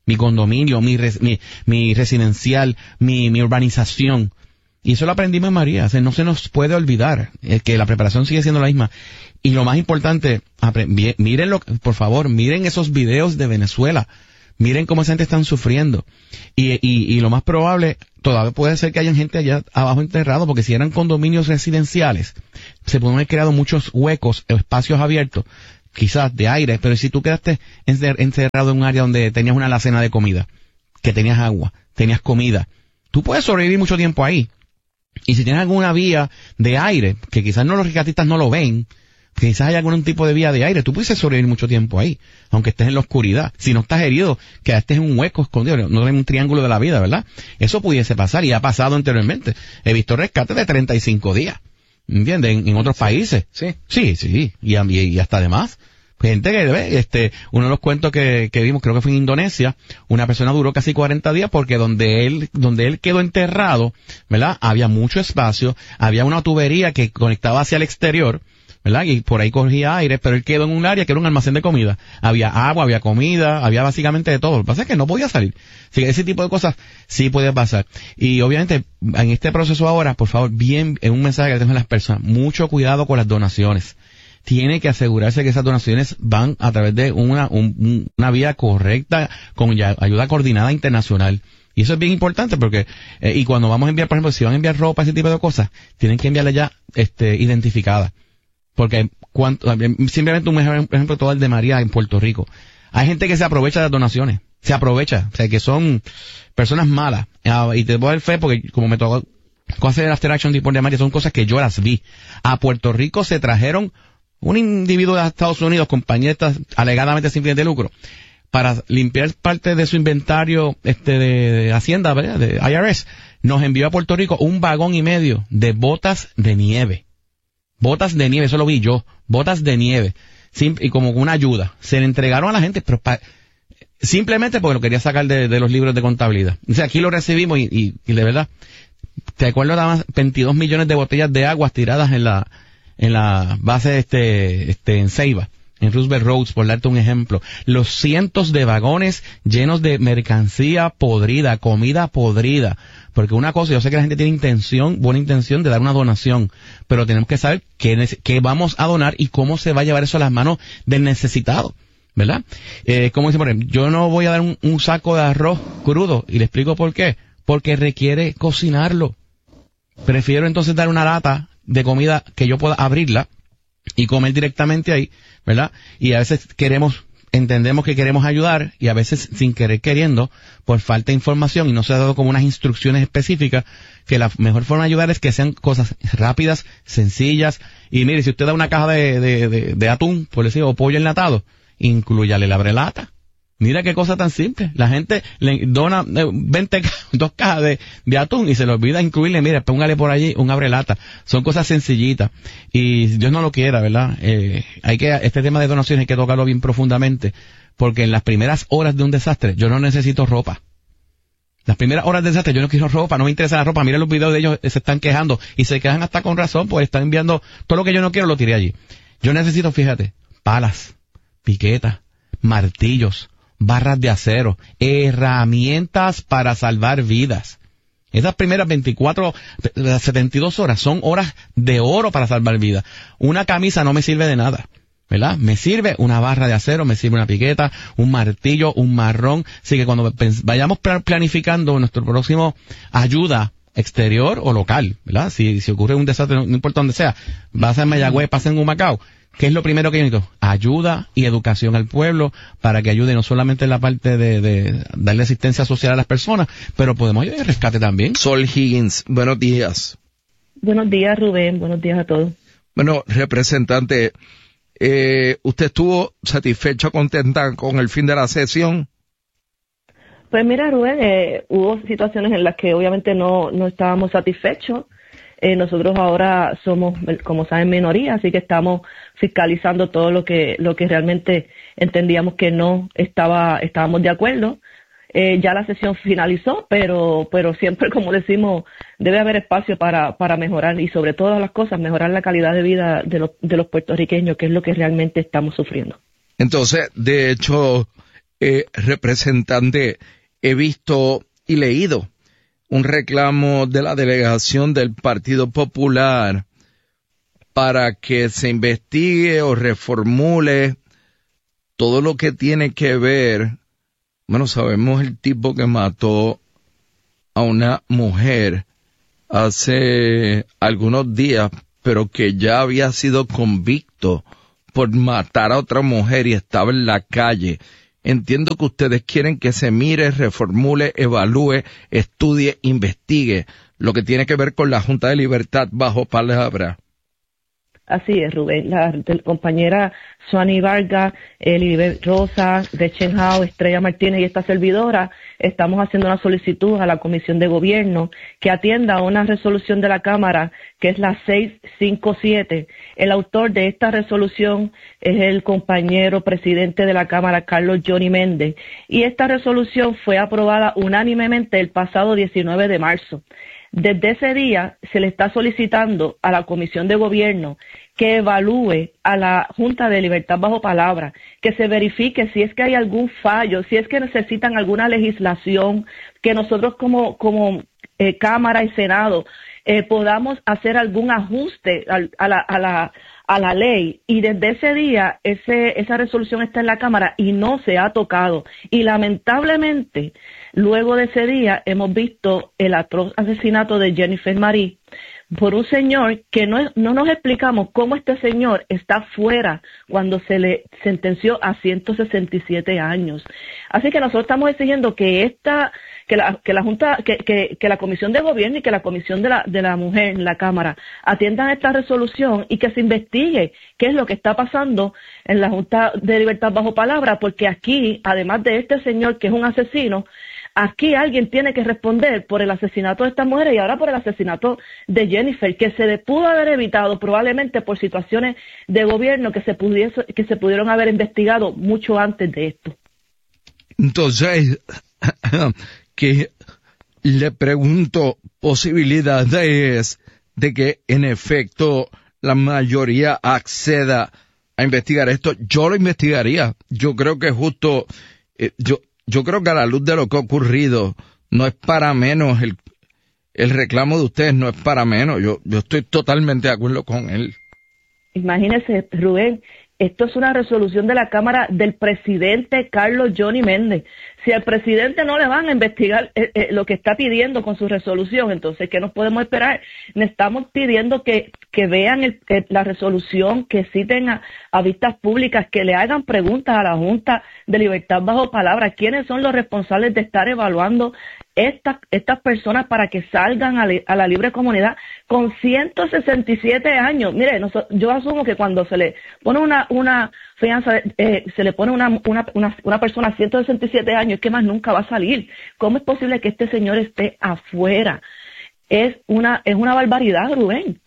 [SPEAKER 12] mi residencial, mi urbanización. Y eso lo aprendimos en María. No se nos puede olvidar que la preparación sigue siendo la misma. Y lo más importante, por favor, miren esos videos de Venezuela. Miren cómo esa gente están sufriendo. Y lo más probable, todavía puede ser que haya gente allá abajo enterrado, porque si eran condominios residenciales, se pueden haber creado muchos huecos, espacios abiertos, quizás de aire, pero si tú quedaste encerrado en un área donde tenías una alacena de comida, que tenías agua, tenías comida, tú puedes sobrevivir mucho tiempo ahí. Y si tienes alguna vía de aire, que quizás los rescatistas no lo ven, quizás hay algún tipo de vía de aire, tú puedes sobrevivir mucho tiempo ahí, aunque estés en la oscuridad. Si no estás herido, quedaste en un hueco escondido, no en un triángulo de la vida, ¿verdad? Eso pudiese pasar y ha pasado anteriormente. He visto rescates de 35 días, ¿entiendes? En otros países. Sí. Sí, y hasta además. Gente que ve, uno de los cuentos que vimos, creo que fue en Indonesia, una persona duró casi 40 días porque donde él quedó enterrado, ¿verdad? Había mucho espacio, había una tubería que conectaba hacia el exterior, ¿verdad? Y por ahí cogía aire, pero él quedó en un área que era un almacén de comida. Había agua, había comida, había básicamente de todo. Lo que pasa es que no podía salir. Así que ese tipo de cosas sí puede pasar. Y obviamente, en este proceso ahora, por favor, bien, en un mensaje que le tengo a las personas, mucho cuidado con las donaciones. Tiene que asegurarse que esas donaciones van a través de una vía correcta, con ayuda coordinada internacional. Y eso es bien importante porque, y cuando vamos a enviar, por ejemplo, si van a enviar ropa, ese tipo de cosas, tienen que enviarla ya, identificada. Porque simplemente un ejemplo todo el de María en Puerto Rico. Hay gente que se aprovecha de las donaciones. Se aprovecha. O sea, que son personas malas. Y te voy a dar fe porque como me tocó hacer el After Action de María, son cosas que yo las vi. A Puerto Rico se trajeron un individuo de Estados Unidos, compañía alegadamente sin fines de lucro, para limpiar parte de su inventario de Hacienda, ¿verdad? De IRS, nos envió a Puerto Rico 1,5 vagones de botas de nieve. Botas de nieve, eso lo vi yo, botas de nieve, y como una ayuda. Se le entregaron a la gente, pero simplemente porque lo quería sacar de los libros de contabilidad. O sea, aquí lo recibimos y de verdad, te acuerdo, daban 22 millones de botellas de agua tiradas en la base en Ceiba, en Roosevelt Roads, por darte un ejemplo. Los cientos de vagones llenos de mercancía podrida, comida podrida. Porque una cosa, yo sé que la gente tiene buena intención de dar una donación, pero tenemos que saber qué vamos a donar y cómo se va a llevar eso a las manos del necesitado, ¿verdad? Como dice, por ejemplo, yo no voy a dar un saco de arroz crudo, y le explico por qué. Porque requiere cocinarlo. Prefiero entonces dar una lata de comida que yo pueda abrirla y comer directamente ahí, ¿verdad? Y a veces entendemos que queremos ayudar y a veces sin querer queriendo, por falta de información y no se ha dado como unas instrucciones específicas, que la mejor forma de ayudar es que sean cosas rápidas, sencillas. Y mire, si usted da una caja de atún, por decir, o pollo enlatado, inclúyale la abrelata. Mira qué cosa tan simple. La gente le dona 2 cajas de atún y se le olvida incluirle, mira, póngale por allí un abrelata. Son cosas sencillitas. Y Dios no lo quiera, ¿verdad? Este tema de donaciones hay que tocarlo bien profundamente, porque en las primeras horas de un desastre yo no necesito ropa. Las primeras horas de desastre yo no quiero ropa, no me interesa la ropa. Mira los videos de ellos, se están quejando y se quejan hasta con razón, pues están enviando todo lo que yo no quiero, lo tiré allí. Yo necesito, fíjate, palas, piquetas, martillos, barras de acero, herramientas para salvar vidas. Esas primeras 72 horas son horas de oro para salvar vidas. Una camisa no me sirve de nada, ¿verdad? Me sirve una barra de acero, me sirve una piqueta, un martillo, un marrón. Así que cuando vayamos planificando nuestro próximo ayuda exterior o local, ¿verdad? Si ocurre un desastre, no importa dónde sea, vas a Mayagüez, pasa en Humacao, ¿qué es lo primero que yo necesito? Ayuda y educación al pueblo para que ayude no solamente en la parte de darle asistencia social a las personas, pero podemos ayudar al rescate también.
[SPEAKER 13] Sol Higgins, buenos días.
[SPEAKER 14] Buenos días, Rubén. Buenos días a todos.
[SPEAKER 13] Bueno, representante, ¿usted estuvo satisfecha o contenta con el fin de la sesión?
[SPEAKER 14] Pues mira, Rubén, hubo situaciones en las que obviamente no estábamos satisfechos. Nosotros ahora somos, como saben, minoría, así que estamos fiscalizando todo lo que realmente entendíamos que no estábamos de acuerdo. Ya la sesión finalizó, pero siempre, como decimos, debe haber espacio para mejorar y sobre todas las cosas, mejorar la calidad de vida de los puertorriqueños, que es lo que realmente estamos sufriendo.
[SPEAKER 13] Entonces, de hecho, representante, he visto y leído un reclamo de la delegación del Partido Popular para que se investigue o reformule todo lo que tiene que ver Bueno, sabemos el tipo que mató a una mujer hace algunos días, pero que ya había sido convicto por matar a otra mujer y estaba en la calle. Entiendo que ustedes quieren que se mire, reformule, evalúe, estudie, investigue lo que tiene que ver con la Junta de Libertad bajo palabra.
[SPEAKER 14] Así es, Rubén. La compañera Suani Vargas, Elibet Rosa, Gretchen Howe, Estrella Martínez y esta servidora estamos haciendo una solicitud a la Comisión de Gobierno que atienda a una resolución de la Cámara que es la 657. El autor de esta resolución es el compañero presidente de la Cámara, Carlos Johnny Méndez, y esta resolución fue aprobada unánimemente el pasado 19 de marzo. Desde ese día se le está solicitando a la Comisión de Gobierno que evalúe a la Junta de Libertad bajo palabra, que se verifique si es que hay algún fallo, si es que necesitan alguna legislación, que nosotros como Cámara y Senado podamos hacer algún ajuste a la ley. Y desde ese día esa resolución está en la Cámara y no se ha tocado. Y lamentablemente, luego de ese día hemos visto el atroz asesinato de Jennifer Marie por un señor que no nos explicamos cómo este señor está fuera cuando se le sentenció a 167 años. Así que nosotros estamos exigiendo que la Junta, que la Comisión de Gobierno y que la Comisión de la Mujer en la Cámara atiendan esta resolución y que se investigue qué es lo que está pasando en la Junta de Libertad bajo palabra, porque aquí, además de este señor que es un asesino, aquí alguien tiene que responder por el asesinato de estas mujeres y ahora por el asesinato de Jennifer, que se le pudo haber evitado probablemente por situaciones de gobierno que se pudieron haber investigado mucho antes de esto.
[SPEAKER 13] Entonces, que le pregunto posibilidades de que en efecto la mayoría acceda a investigar esto. Yo lo investigaría. Yo creo que justo, yo creo que a la luz de lo que ha ocurrido, no es para menos el reclamo de ustedes, no es para menos. Yo estoy totalmente de acuerdo con él.
[SPEAKER 14] Imagínese, Rubén, esto es una resolución de la Cámara del presidente Carlos Johnny Méndez. Si al presidente no le van a investigar lo que está pidiendo con su resolución, entonces, ¿qué nos podemos esperar? Estamos pidiendo que vean la resolución, que citen a vistas públicas, que le hagan preguntas a la Junta de Libertad bajo palabra. ¿Quiénes son los responsables de estar evaluando estas personas para que salgan a la libre comunidad con 167 años? Mire, yo asumo que cuando se le pone una fianza, se le pone una persona a 167 años, que más nunca va a salir. ¿Cómo es posible que este señor esté afuera? Es una barbaridad, Rubén.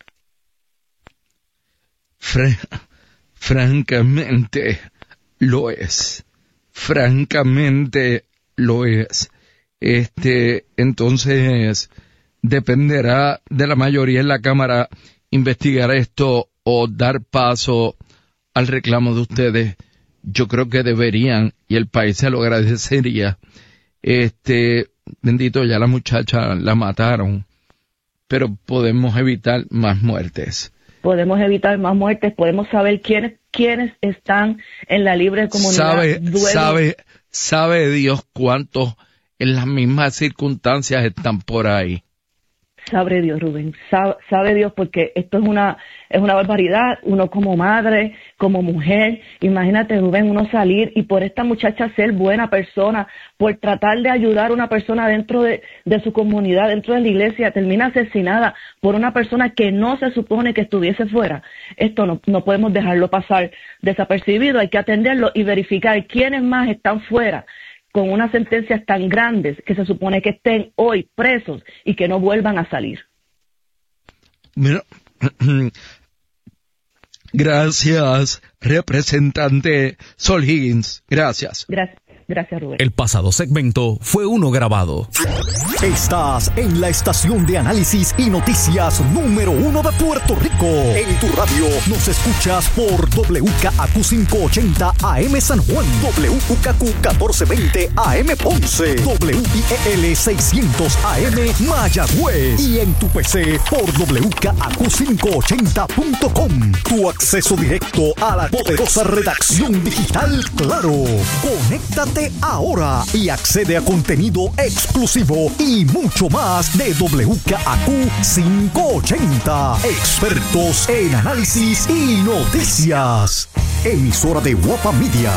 [SPEAKER 13] Francamente lo es. Francamente lo es. Entonces dependerá de la mayoría en la Cámara investigar esto o dar paso al reclamo de ustedes. Yo creo que deberían, y el país se lo agradecería. Bendito, ya la muchacha la mataron, pero podemos evitar más muertes.
[SPEAKER 14] Podemos evitar más muertes, podemos saber quiénes están en la libre comunidad.
[SPEAKER 13] Sabe Dios cuántos en las mismas circunstancias están por ahí.
[SPEAKER 14] Sabe Dios, Rubén, sabe Dios, porque esto es una barbaridad. Uno como madre, como mujer, imagínate, Rubén, uno salir y por esta muchacha ser buena persona, por tratar de ayudar a una persona dentro de su comunidad, dentro de la iglesia, termina asesinada por una persona que no se supone que estuviese fuera. Esto no podemos dejarlo pasar desapercibido, hay que atenderlo y verificar quiénes más están fuera con unas sentencias tan grandes que se supone que estén hoy presos y que no vuelvan a salir.
[SPEAKER 13] Mira, gracias, representante Sol Higgins. Gracias.
[SPEAKER 14] Gracias, Rubén.
[SPEAKER 4] El pasado segmento fue uno grabado. Estás en la estación de análisis y noticias número 1 de Puerto Rico. En tu radio nos escuchas por WKAQ 580 AM San Juan, WKQ 1420 AM Ponce, WIEL 600 AM Mayagüez y en tu PC por WKAQ580.com. Tu acceso directo a la poderosa redacción digital Claro. Conéctate Únete ahora y accede a contenido exclusivo y mucho más de WKAQ 580. Expertos en análisis y noticias. Emisora de Guapa Media.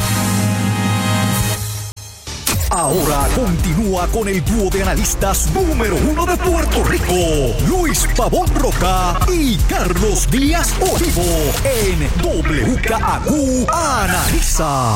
[SPEAKER 4] Ahora continúa con el dúo de analistas número 1 de Puerto Rico, Luis Pavón Roca y Carlos Díaz Olivo, en WKAQ Analiza.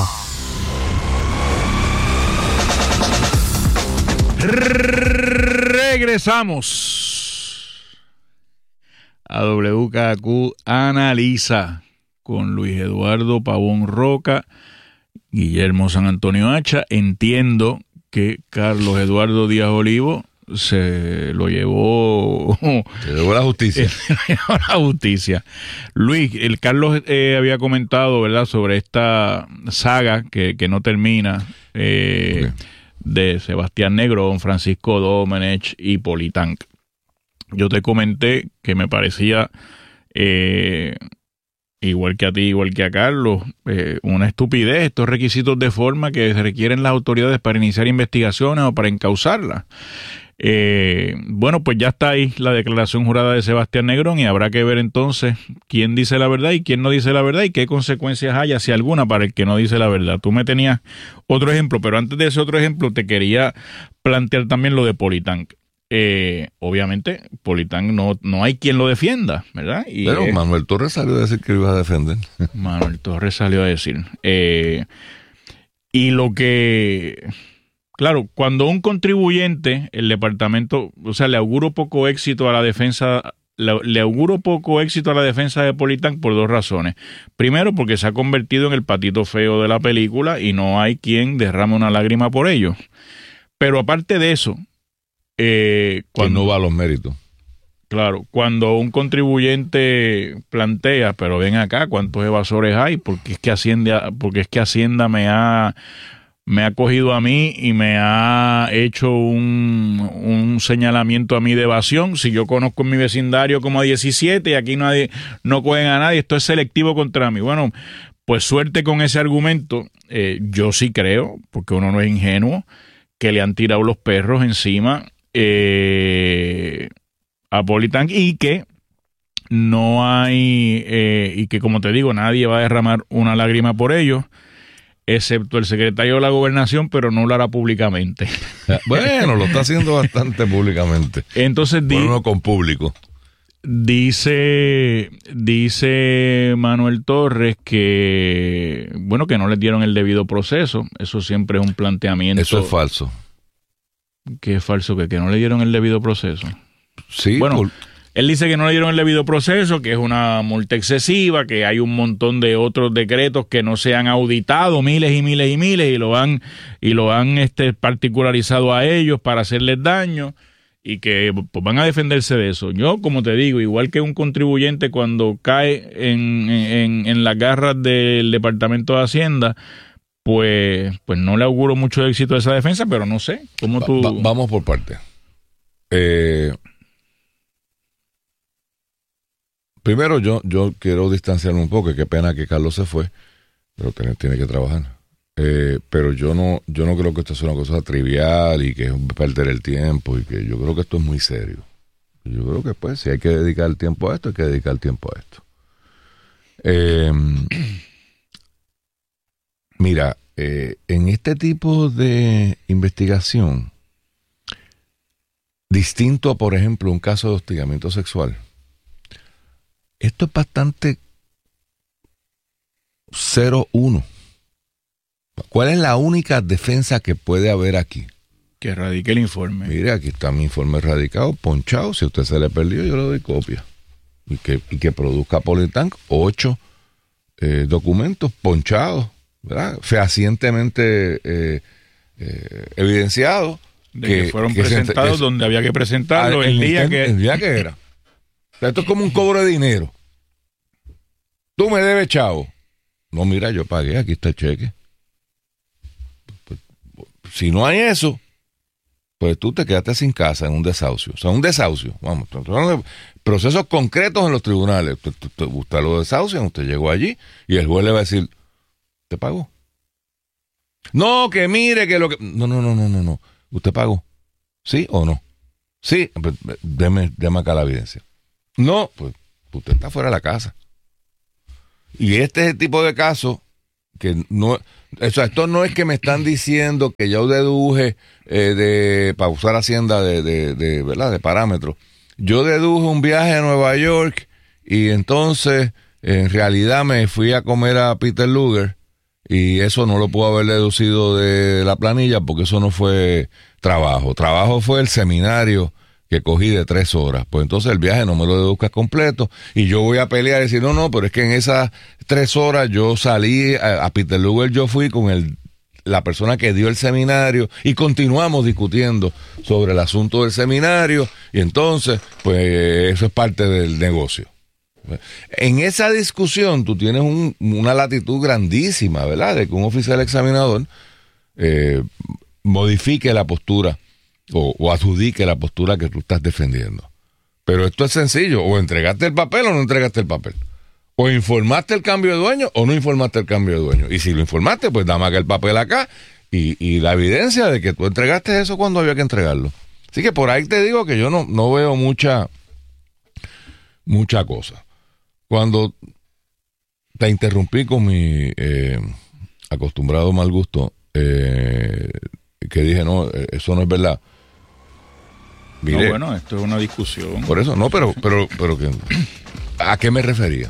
[SPEAKER 6] Regresamos a WKAQ Analiza con Luis Eduardo Pavón Roca, Guillermo San Antonio Hacha. Entiendo que Carlos Eduardo Díaz Olivo se lo llevó...
[SPEAKER 5] Se llevó la justicia.
[SPEAKER 6] La justicia. Luis, el Carlos había comentado, ¿verdad?, sobre esta saga que no termina, okay, de Sebastián Negrón, Francisco Domenech y Politank. Yo te comenté que me parecía... igual que a ti, igual que a Carlos, una estupidez estos requisitos de forma que se requieren las autoridades para iniciar investigaciones o para encauzarlas. Bueno, pues ya está ahí la declaración jurada de Sebastián Negrón y habrá que ver entonces quién dice la verdad y quién no dice la verdad y qué consecuencias haya, si alguna, para el que no dice la verdad. Tú me tenías otro ejemplo, pero antes de ese otro ejemplo te quería plantear también lo de Politank. Obviamente Politank no hay quien lo defienda, ¿verdad?
[SPEAKER 5] Pero Manuel Torres salió a decir que lo iba a defender.
[SPEAKER 6] Manuel Torres salió a decir. Y lo que... Claro, cuando un contribuyente, el departamento, o sea, le auguro poco éxito a la defensa... Le auguro poco éxito a la defensa de Politank por dos razones. Primero, porque se ha convertido en el patito feo de la película y no hay quien derrame una lágrima por ello. Pero aparte de eso...
[SPEAKER 5] cuando no va a los méritos.
[SPEAKER 6] Claro, cuando un contribuyente plantea, pero ven acá, ¿cuántos evasores hay? Porque es que Hacienda me ha cogido a mí y me ha hecho un señalamiento a mí de evasión. Si yo conozco en mi vecindario como a 17 y aquí no cogen a nadie, esto es selectivo contra mí. Bueno, pues suerte con ese argumento. Yo sí creo, porque uno no es ingenuo, que le han tirado los perros encima a Politank y que no hay y que, como te digo, nadie va a derramar una lágrima por ellos, excepto el secretario de la Gobernación, pero no lo hará públicamente.
[SPEAKER 5] Bueno, lo está haciendo bastante públicamente.
[SPEAKER 6] Entonces
[SPEAKER 5] uno con público.
[SPEAKER 6] Dice Manuel Torres que bueno, que no les dieron el debido proceso. Eso siempre es un planteamiento.
[SPEAKER 5] Eso es falso.
[SPEAKER 6] ¿Qué es falso? ¿Que no le dieron el debido proceso?
[SPEAKER 5] Sí.
[SPEAKER 6] Bueno, él dice que no le dieron el debido proceso, que es una multa excesiva, que hay un montón de otros decretos que no se han auditado, miles y miles y miles, y lo han particularizado a ellos para hacerles daño, y que pues, van a defenderse de eso. Yo, como te digo, igual que un contribuyente cuando cae en las garras del Departamento de Hacienda, pues no le auguro mucho éxito a esa defensa, pero no sé cómo tú...
[SPEAKER 5] Vamos por partes. Primero, yo quiero distanciarme un poco. Qué pena que Carlos se fue, pero tiene que trabajar. Pero yo no creo que esto sea una cosa trivial y que es perder el tiempo, y que yo creo que esto es muy serio. Yo creo que pues si hay que dedicar el tiempo a esto, hay que dedicar el tiempo a esto. Mira, en este tipo de investigación, distinto a, por ejemplo, un caso de hostigamiento sexual, esto es bastante 0-1. ¿Cuál es la única defensa que puede haber aquí?
[SPEAKER 6] Que radique el informe.
[SPEAKER 5] Mire, aquí está mi informe radicado, ponchado. Si a usted se le perdió, yo le doy copia. Y que produzca Politank 8 documentos ponchados, ¿verdad? Fehacientemente evidenciados.
[SPEAKER 6] Que fueron presentados donde había que presentarlo el día que
[SPEAKER 5] era. O sea, esto es como un cobro de dinero. Tú me debes, chavo. No, mira, yo pagué, aquí está el cheque. Pues, si no hay eso, pues tú te quedaste sin casa en un desahucio. O sea, un desahucio. Vamos, procesos concretos en los tribunales. Usted lo desahucia, usted llegó allí y el juez le va a decir, ¿te pagó? No, que mire que lo que... No. ¿Usted pagó? ¿Sí o no? Sí, pues, deme acá la evidencia. No, pues usted está fuera de la casa. Y este es el tipo de caso que no... O sea, esto no es que me están diciendo que yo deduje para usar Hacienda ¿verdad? De parámetros. Yo deduje un viaje a Nueva York y entonces en realidad me fui a comer a Peter Luger y eso no lo puedo haber deducido de la planilla porque eso no fue trabajo. Trabajo fue el seminario que cogí de 3 horas. Pues entonces el viaje no me lo deduzcas completo y yo voy a pelear y decir, no, pero es que en esas 3 horas yo salí a Peter Luger, yo fui con la persona que dio el seminario y continuamos discutiendo sobre el asunto del seminario y entonces, pues eso es parte del negocio. En esa discusión tú tienes una latitud grandísima, ¿verdad? De que un oficial examinador modifique la postura o adjudique la postura que tú estás defendiendo. Pero esto es sencillo, o entregaste el papel o no entregaste el papel. O informaste el cambio de dueño o no informaste el cambio de dueño. Y si lo informaste, pues dame acá el papel acá y la evidencia de que tú entregaste eso cuando había que entregarlo. Así que por ahí te digo que yo no veo mucha cosa. Cuando te interrumpí con mi acostumbrado mal gusto, que dije, no, eso no es verdad. Mire,
[SPEAKER 6] no, bueno, esto es una discusión.
[SPEAKER 5] Por eso, no, pero que, ¿a qué me refería?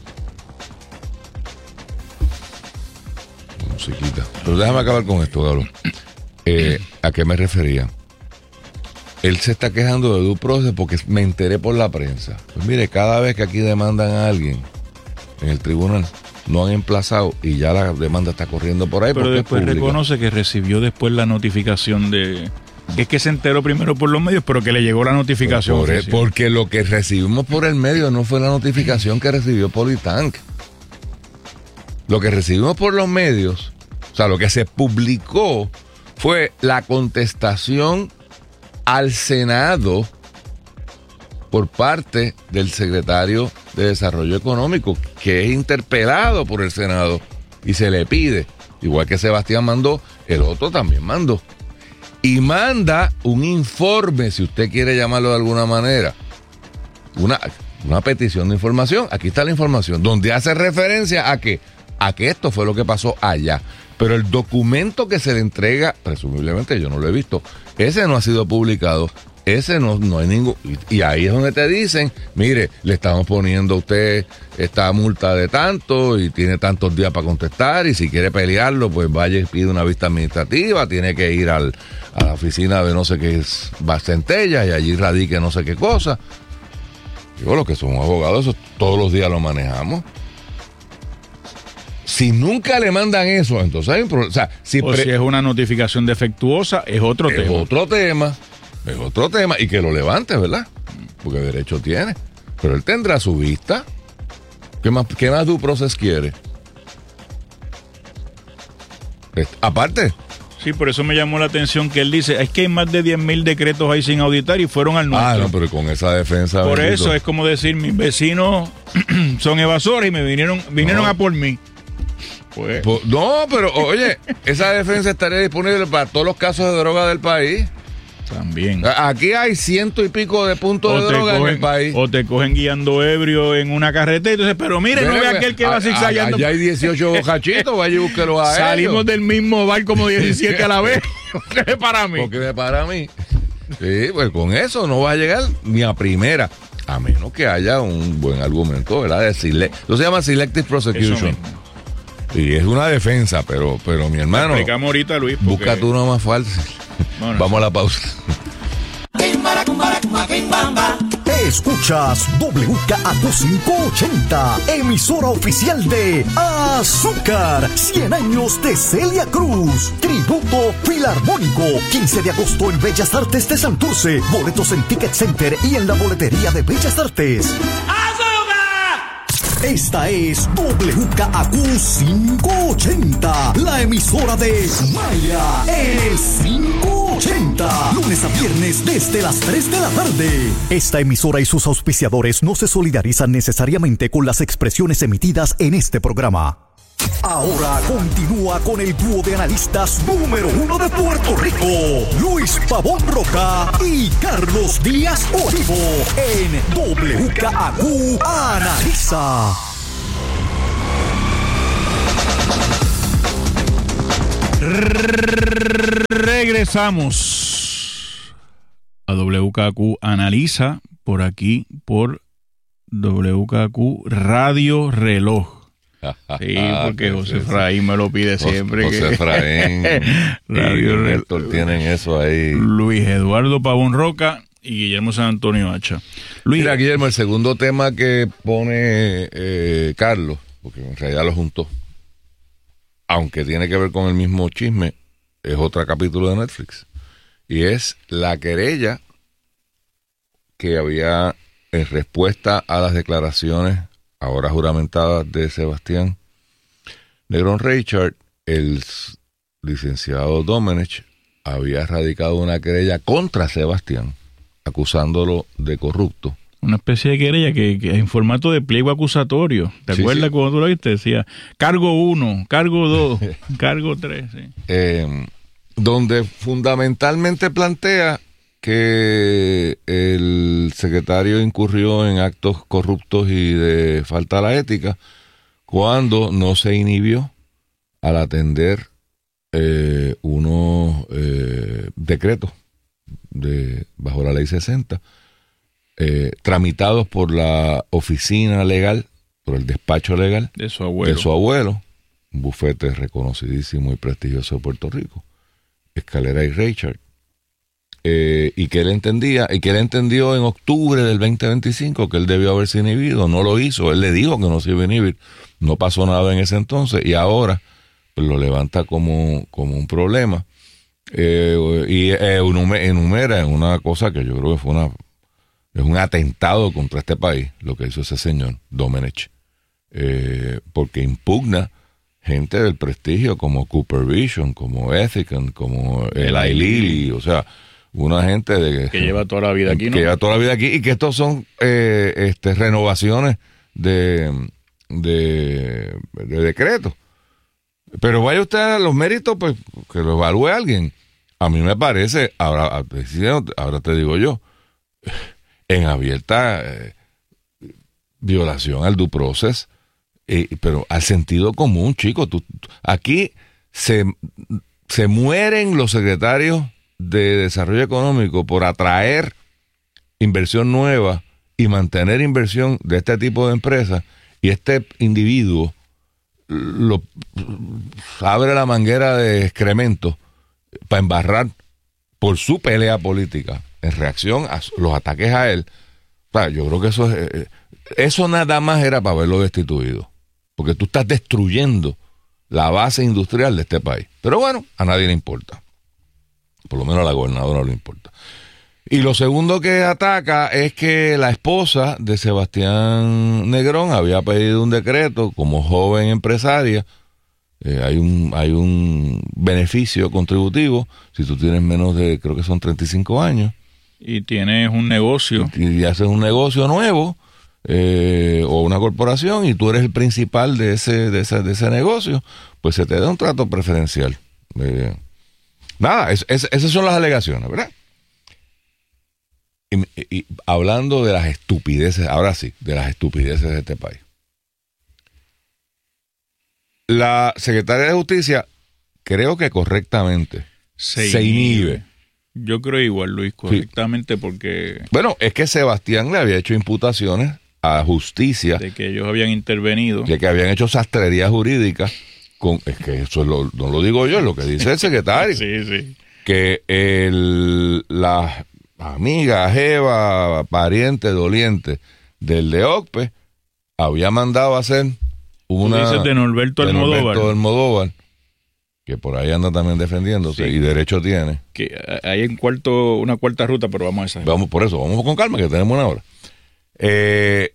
[SPEAKER 5] Musiquita. Pero déjame acabar con esto, Galo. ¿A qué me refería? Él se está quejando de due process porque me enteré por la prensa. Pues mire, cada vez que aquí demandan a alguien en el tribunal, no han emplazado y ya la demanda está corriendo por ahí.
[SPEAKER 6] Pero después reconoce que recibió después la notificación de... Es que se enteró primero por los medios, pero que le llegó la notificación.
[SPEAKER 5] Porque lo que recibimos por el medio no fue la notificación que recibió Politank. Lo que recibimos por los medios, o sea, lo que se publicó fue la contestación al Senado por parte del secretario de Desarrollo Económico, que es interpelado por el Senado y se le pide, igual que Sebastián mandó, el otro también mandó. Y manda un informe, si usted quiere llamarlo de alguna manera, una petición de información. Aquí está la información, donde hace referencia a que esto fue lo que pasó allá. Pero el documento que se le entrega, presumiblemente yo no lo he visto, ese no ha sido publicado, ese no hay ningún... Y ahí es donde te dicen, mire, le estamos poniendo a usted esta multa de tanto y tiene tantos días para contestar y si quiere pelearlo, pues vaya y pide una vista administrativa, tiene que ir a la oficina de no sé qué es Centella y allí radique no sé qué cosa. Digo, los que somos abogados, eso todos los días lo manejamos. Si nunca le mandan eso, entonces hay un problema. O sea,
[SPEAKER 6] si es una notificación defectuosa, es otro tema.
[SPEAKER 5] Es otro tema. Y que lo levante, ¿verdad? Porque derecho tiene. Pero él tendrá su vista. ¿Qué más due process quiere? Aparte.
[SPEAKER 6] Sí, por eso me llamó la atención que él dice, es que hay más de 10,000 decretos ahí sin auditar y fueron al nuestro.
[SPEAKER 5] No, pero con esa defensa...
[SPEAKER 6] Por eso es como decir, mis vecinos son evasores y me vinieron a por mí. Pues.
[SPEAKER 5] No, pero oye, esa defensa estaría disponible para todos los casos de droga del país.
[SPEAKER 6] También.
[SPEAKER 5] Aquí hay 100 y pico de puntos de droga en el país.
[SPEAKER 6] O te cogen guiando ebrio en una carretera y entonces, pero mire, no ve aquel que va zigzagueando.
[SPEAKER 5] Allá hay 18 bocachitos, vaya y búsquelo a
[SPEAKER 6] Salimos
[SPEAKER 5] ellos.
[SPEAKER 6] del mismo bar como 17 a la vez. ¿Qué es para mí?
[SPEAKER 5] Porque es para mí. Sí, pues con eso no va a llegar ni a primera. A menos que haya un buen argumento, ¿verdad? Eso se llama selective prosecution. Y es una defensa, pero mi hermano.
[SPEAKER 6] Explicamos ahorita, Luis.
[SPEAKER 5] Busca tú uno más fácil. Vamos a la pausa.
[SPEAKER 4] Escuchas WKAQ 580, emisora oficial de Azúcar, 100 años de Celia Cruz, tributo filarmónico, 15 de agosto en Bellas Artes de Santurce, boletos en Ticket Center y en la boletería de Bellas Artes. Esta es WKAQ 580, la emisora de Maya, el 580, lunes a viernes desde las 3 de la tarde. Esta emisora y sus auspiciadores no se solidarizan necesariamente con las expresiones emitidas en este programa. Ahora continúa con el dúo de analistas número 1 de Puerto Rico, Luis Pavón Roca y Carlos Díaz Olivo, en WKAQ Analiza.
[SPEAKER 6] Regresamos a WKAQ Analiza, por aquí, por WKAQ Radio Reloj. Sí, porque José Efraín me lo pide siempre.
[SPEAKER 5] José Efraín
[SPEAKER 6] Radio
[SPEAKER 5] y Néstor tienen eso ahí.
[SPEAKER 6] Luis Eduardo Pavón Roca y Guillermo San Antonio Hacha.
[SPEAKER 5] Mira, Guillermo, el segundo tema que pone Carlos, porque en realidad lo juntó, aunque tiene que ver con el mismo chisme, es otro capítulo de Netflix. Y es la querella que había en respuesta a las declaraciones ahora juramentadas de Sebastián Negrón Richard. El licenciado Domenech había radicado una querella contra Sebastián, acusándolo de corrupto.
[SPEAKER 6] Una especie de querella que en formato de pliego acusatorio. ¿Te acuerdas cuando tú lo viste? Decía, cargo 1, cargo 2, cargo 3. Sí.
[SPEAKER 5] Donde fundamentalmente plantea que el secretario incurrió en actos corruptos y de falta a la ética cuando no se inhibió al atender unos decretos bajo la ley 60 tramitados por la oficina legal, por el despacho legal
[SPEAKER 6] de su
[SPEAKER 5] abuelo, un bufete reconocidísimo y prestigioso de Puerto Rico, Escalera y Richard. Y que él entendió en octubre del 2025 que él debió haberse inhibido, no lo hizo, él le dijo que no se iba a inhibir, no pasó nada en ese entonces y ahora pues, lo levanta como un problema y enumera en una cosa que yo creo que es un atentado contra este país, lo que hizo ese señor Domenech, porque impugna gente del prestigio como Cooper Vision, como Ethicon, como Eli Lilly, o sea, una gente
[SPEAKER 6] que lleva toda la vida aquí, ¿no?
[SPEAKER 5] Que lleva toda la vida aquí y que estos son renovaciones de decretos. Pero vaya usted a los méritos, pues que lo evalúe alguien. A mí me parece, ahora te digo yo, en abierta violación al due process, pero al sentido común, chico. Aquí se mueren los secretarios de Desarrollo Económico por atraer inversión nueva y mantener inversión de este tipo de empresas, y este individuo abre la manguera de excremento para embarrar por su pelea política en reacción a los ataques a él. O sea, yo creo que eso nada más era para haberlo destituido, porque tú estás destruyendo la base industrial de este país. Pero bueno, a nadie le importa. Por lo menos a la gobernadora no le importa. Y lo segundo que ataca es que la esposa de Sebastián Negrón había pedido un decreto como joven empresaria. Hay un beneficio contributivo si tú tienes menos de, creo que son 35 años.
[SPEAKER 6] Y tienes un negocio.
[SPEAKER 5] Y haces un negocio nuevo o una corporación y tú eres el principal de ese negocio, pues se te da un trato preferencial. Nada, esas son las alegaciones, ¿verdad? Y hablando de las estupideces, ahora sí, de las estupideces de este país. La secretaria de Justicia, creo que correctamente, se inhibe.
[SPEAKER 6] Yo creo igual, Luis, correctamente, sí. Porque...
[SPEAKER 5] Bueno, es que Sebastián le había hecho imputaciones a Justicia.
[SPEAKER 6] De que ellos habían intervenido.
[SPEAKER 5] De que habían hecho sastrería jurídica. Es que eso no lo digo yo, es lo que dice el secretario.
[SPEAKER 6] Sí.
[SPEAKER 5] Que la amiga, jeva, pariente, doliente del de OCPE había mandado a hacer una...
[SPEAKER 6] Dices de Norberto
[SPEAKER 5] Almodóvar, que por ahí anda también defendiéndose, sí. Y derecho tiene.
[SPEAKER 6] Que hay una cuarta ruta, pero vamos a esa.
[SPEAKER 5] Vamos con calma, que tenemos una hora. Le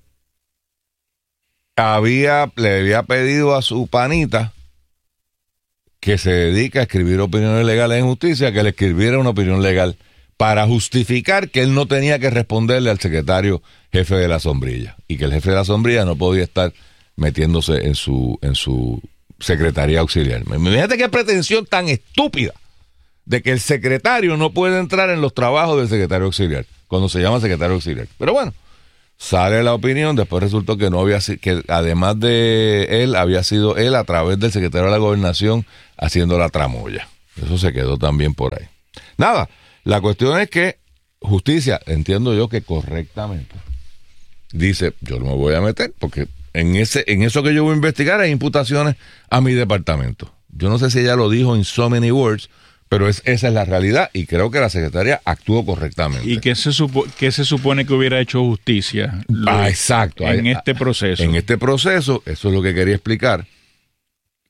[SPEAKER 5] había pedido a su panita que se dedica a escribir opiniones legales en justicia, que le escribiera una opinión legal para justificar que él no tenía que responderle al secretario jefe de la sombrilla y que el jefe de la sombrilla no podía estar metiéndose en su secretaría auxiliar. Imagínate qué pretensión tan estúpida de que el secretario no puede entrar en los trabajos del secretario auxiliar, cuando se llama secretario auxiliar. Pero bueno, sale la opinión, después resultó que no había, que además de él, había sido él a través del secretario de la Gobernación haciendo la tramoya. Eso se quedó también por ahí. Nada, la cuestión es que justicia, entiendo yo que correctamente, dice, yo no me voy a meter, porque en eso que yo voy a investigar hay imputaciones a mi departamento. Yo no sé si ella lo dijo en so many words, pero esa es la realidad y creo que la secretaria actuó correctamente.
[SPEAKER 6] ¿Y qué se supone que hubiera hecho justicia?
[SPEAKER 5] Exacto.
[SPEAKER 6] En este proceso.
[SPEAKER 5] En este proceso, eso es lo que quería explicar.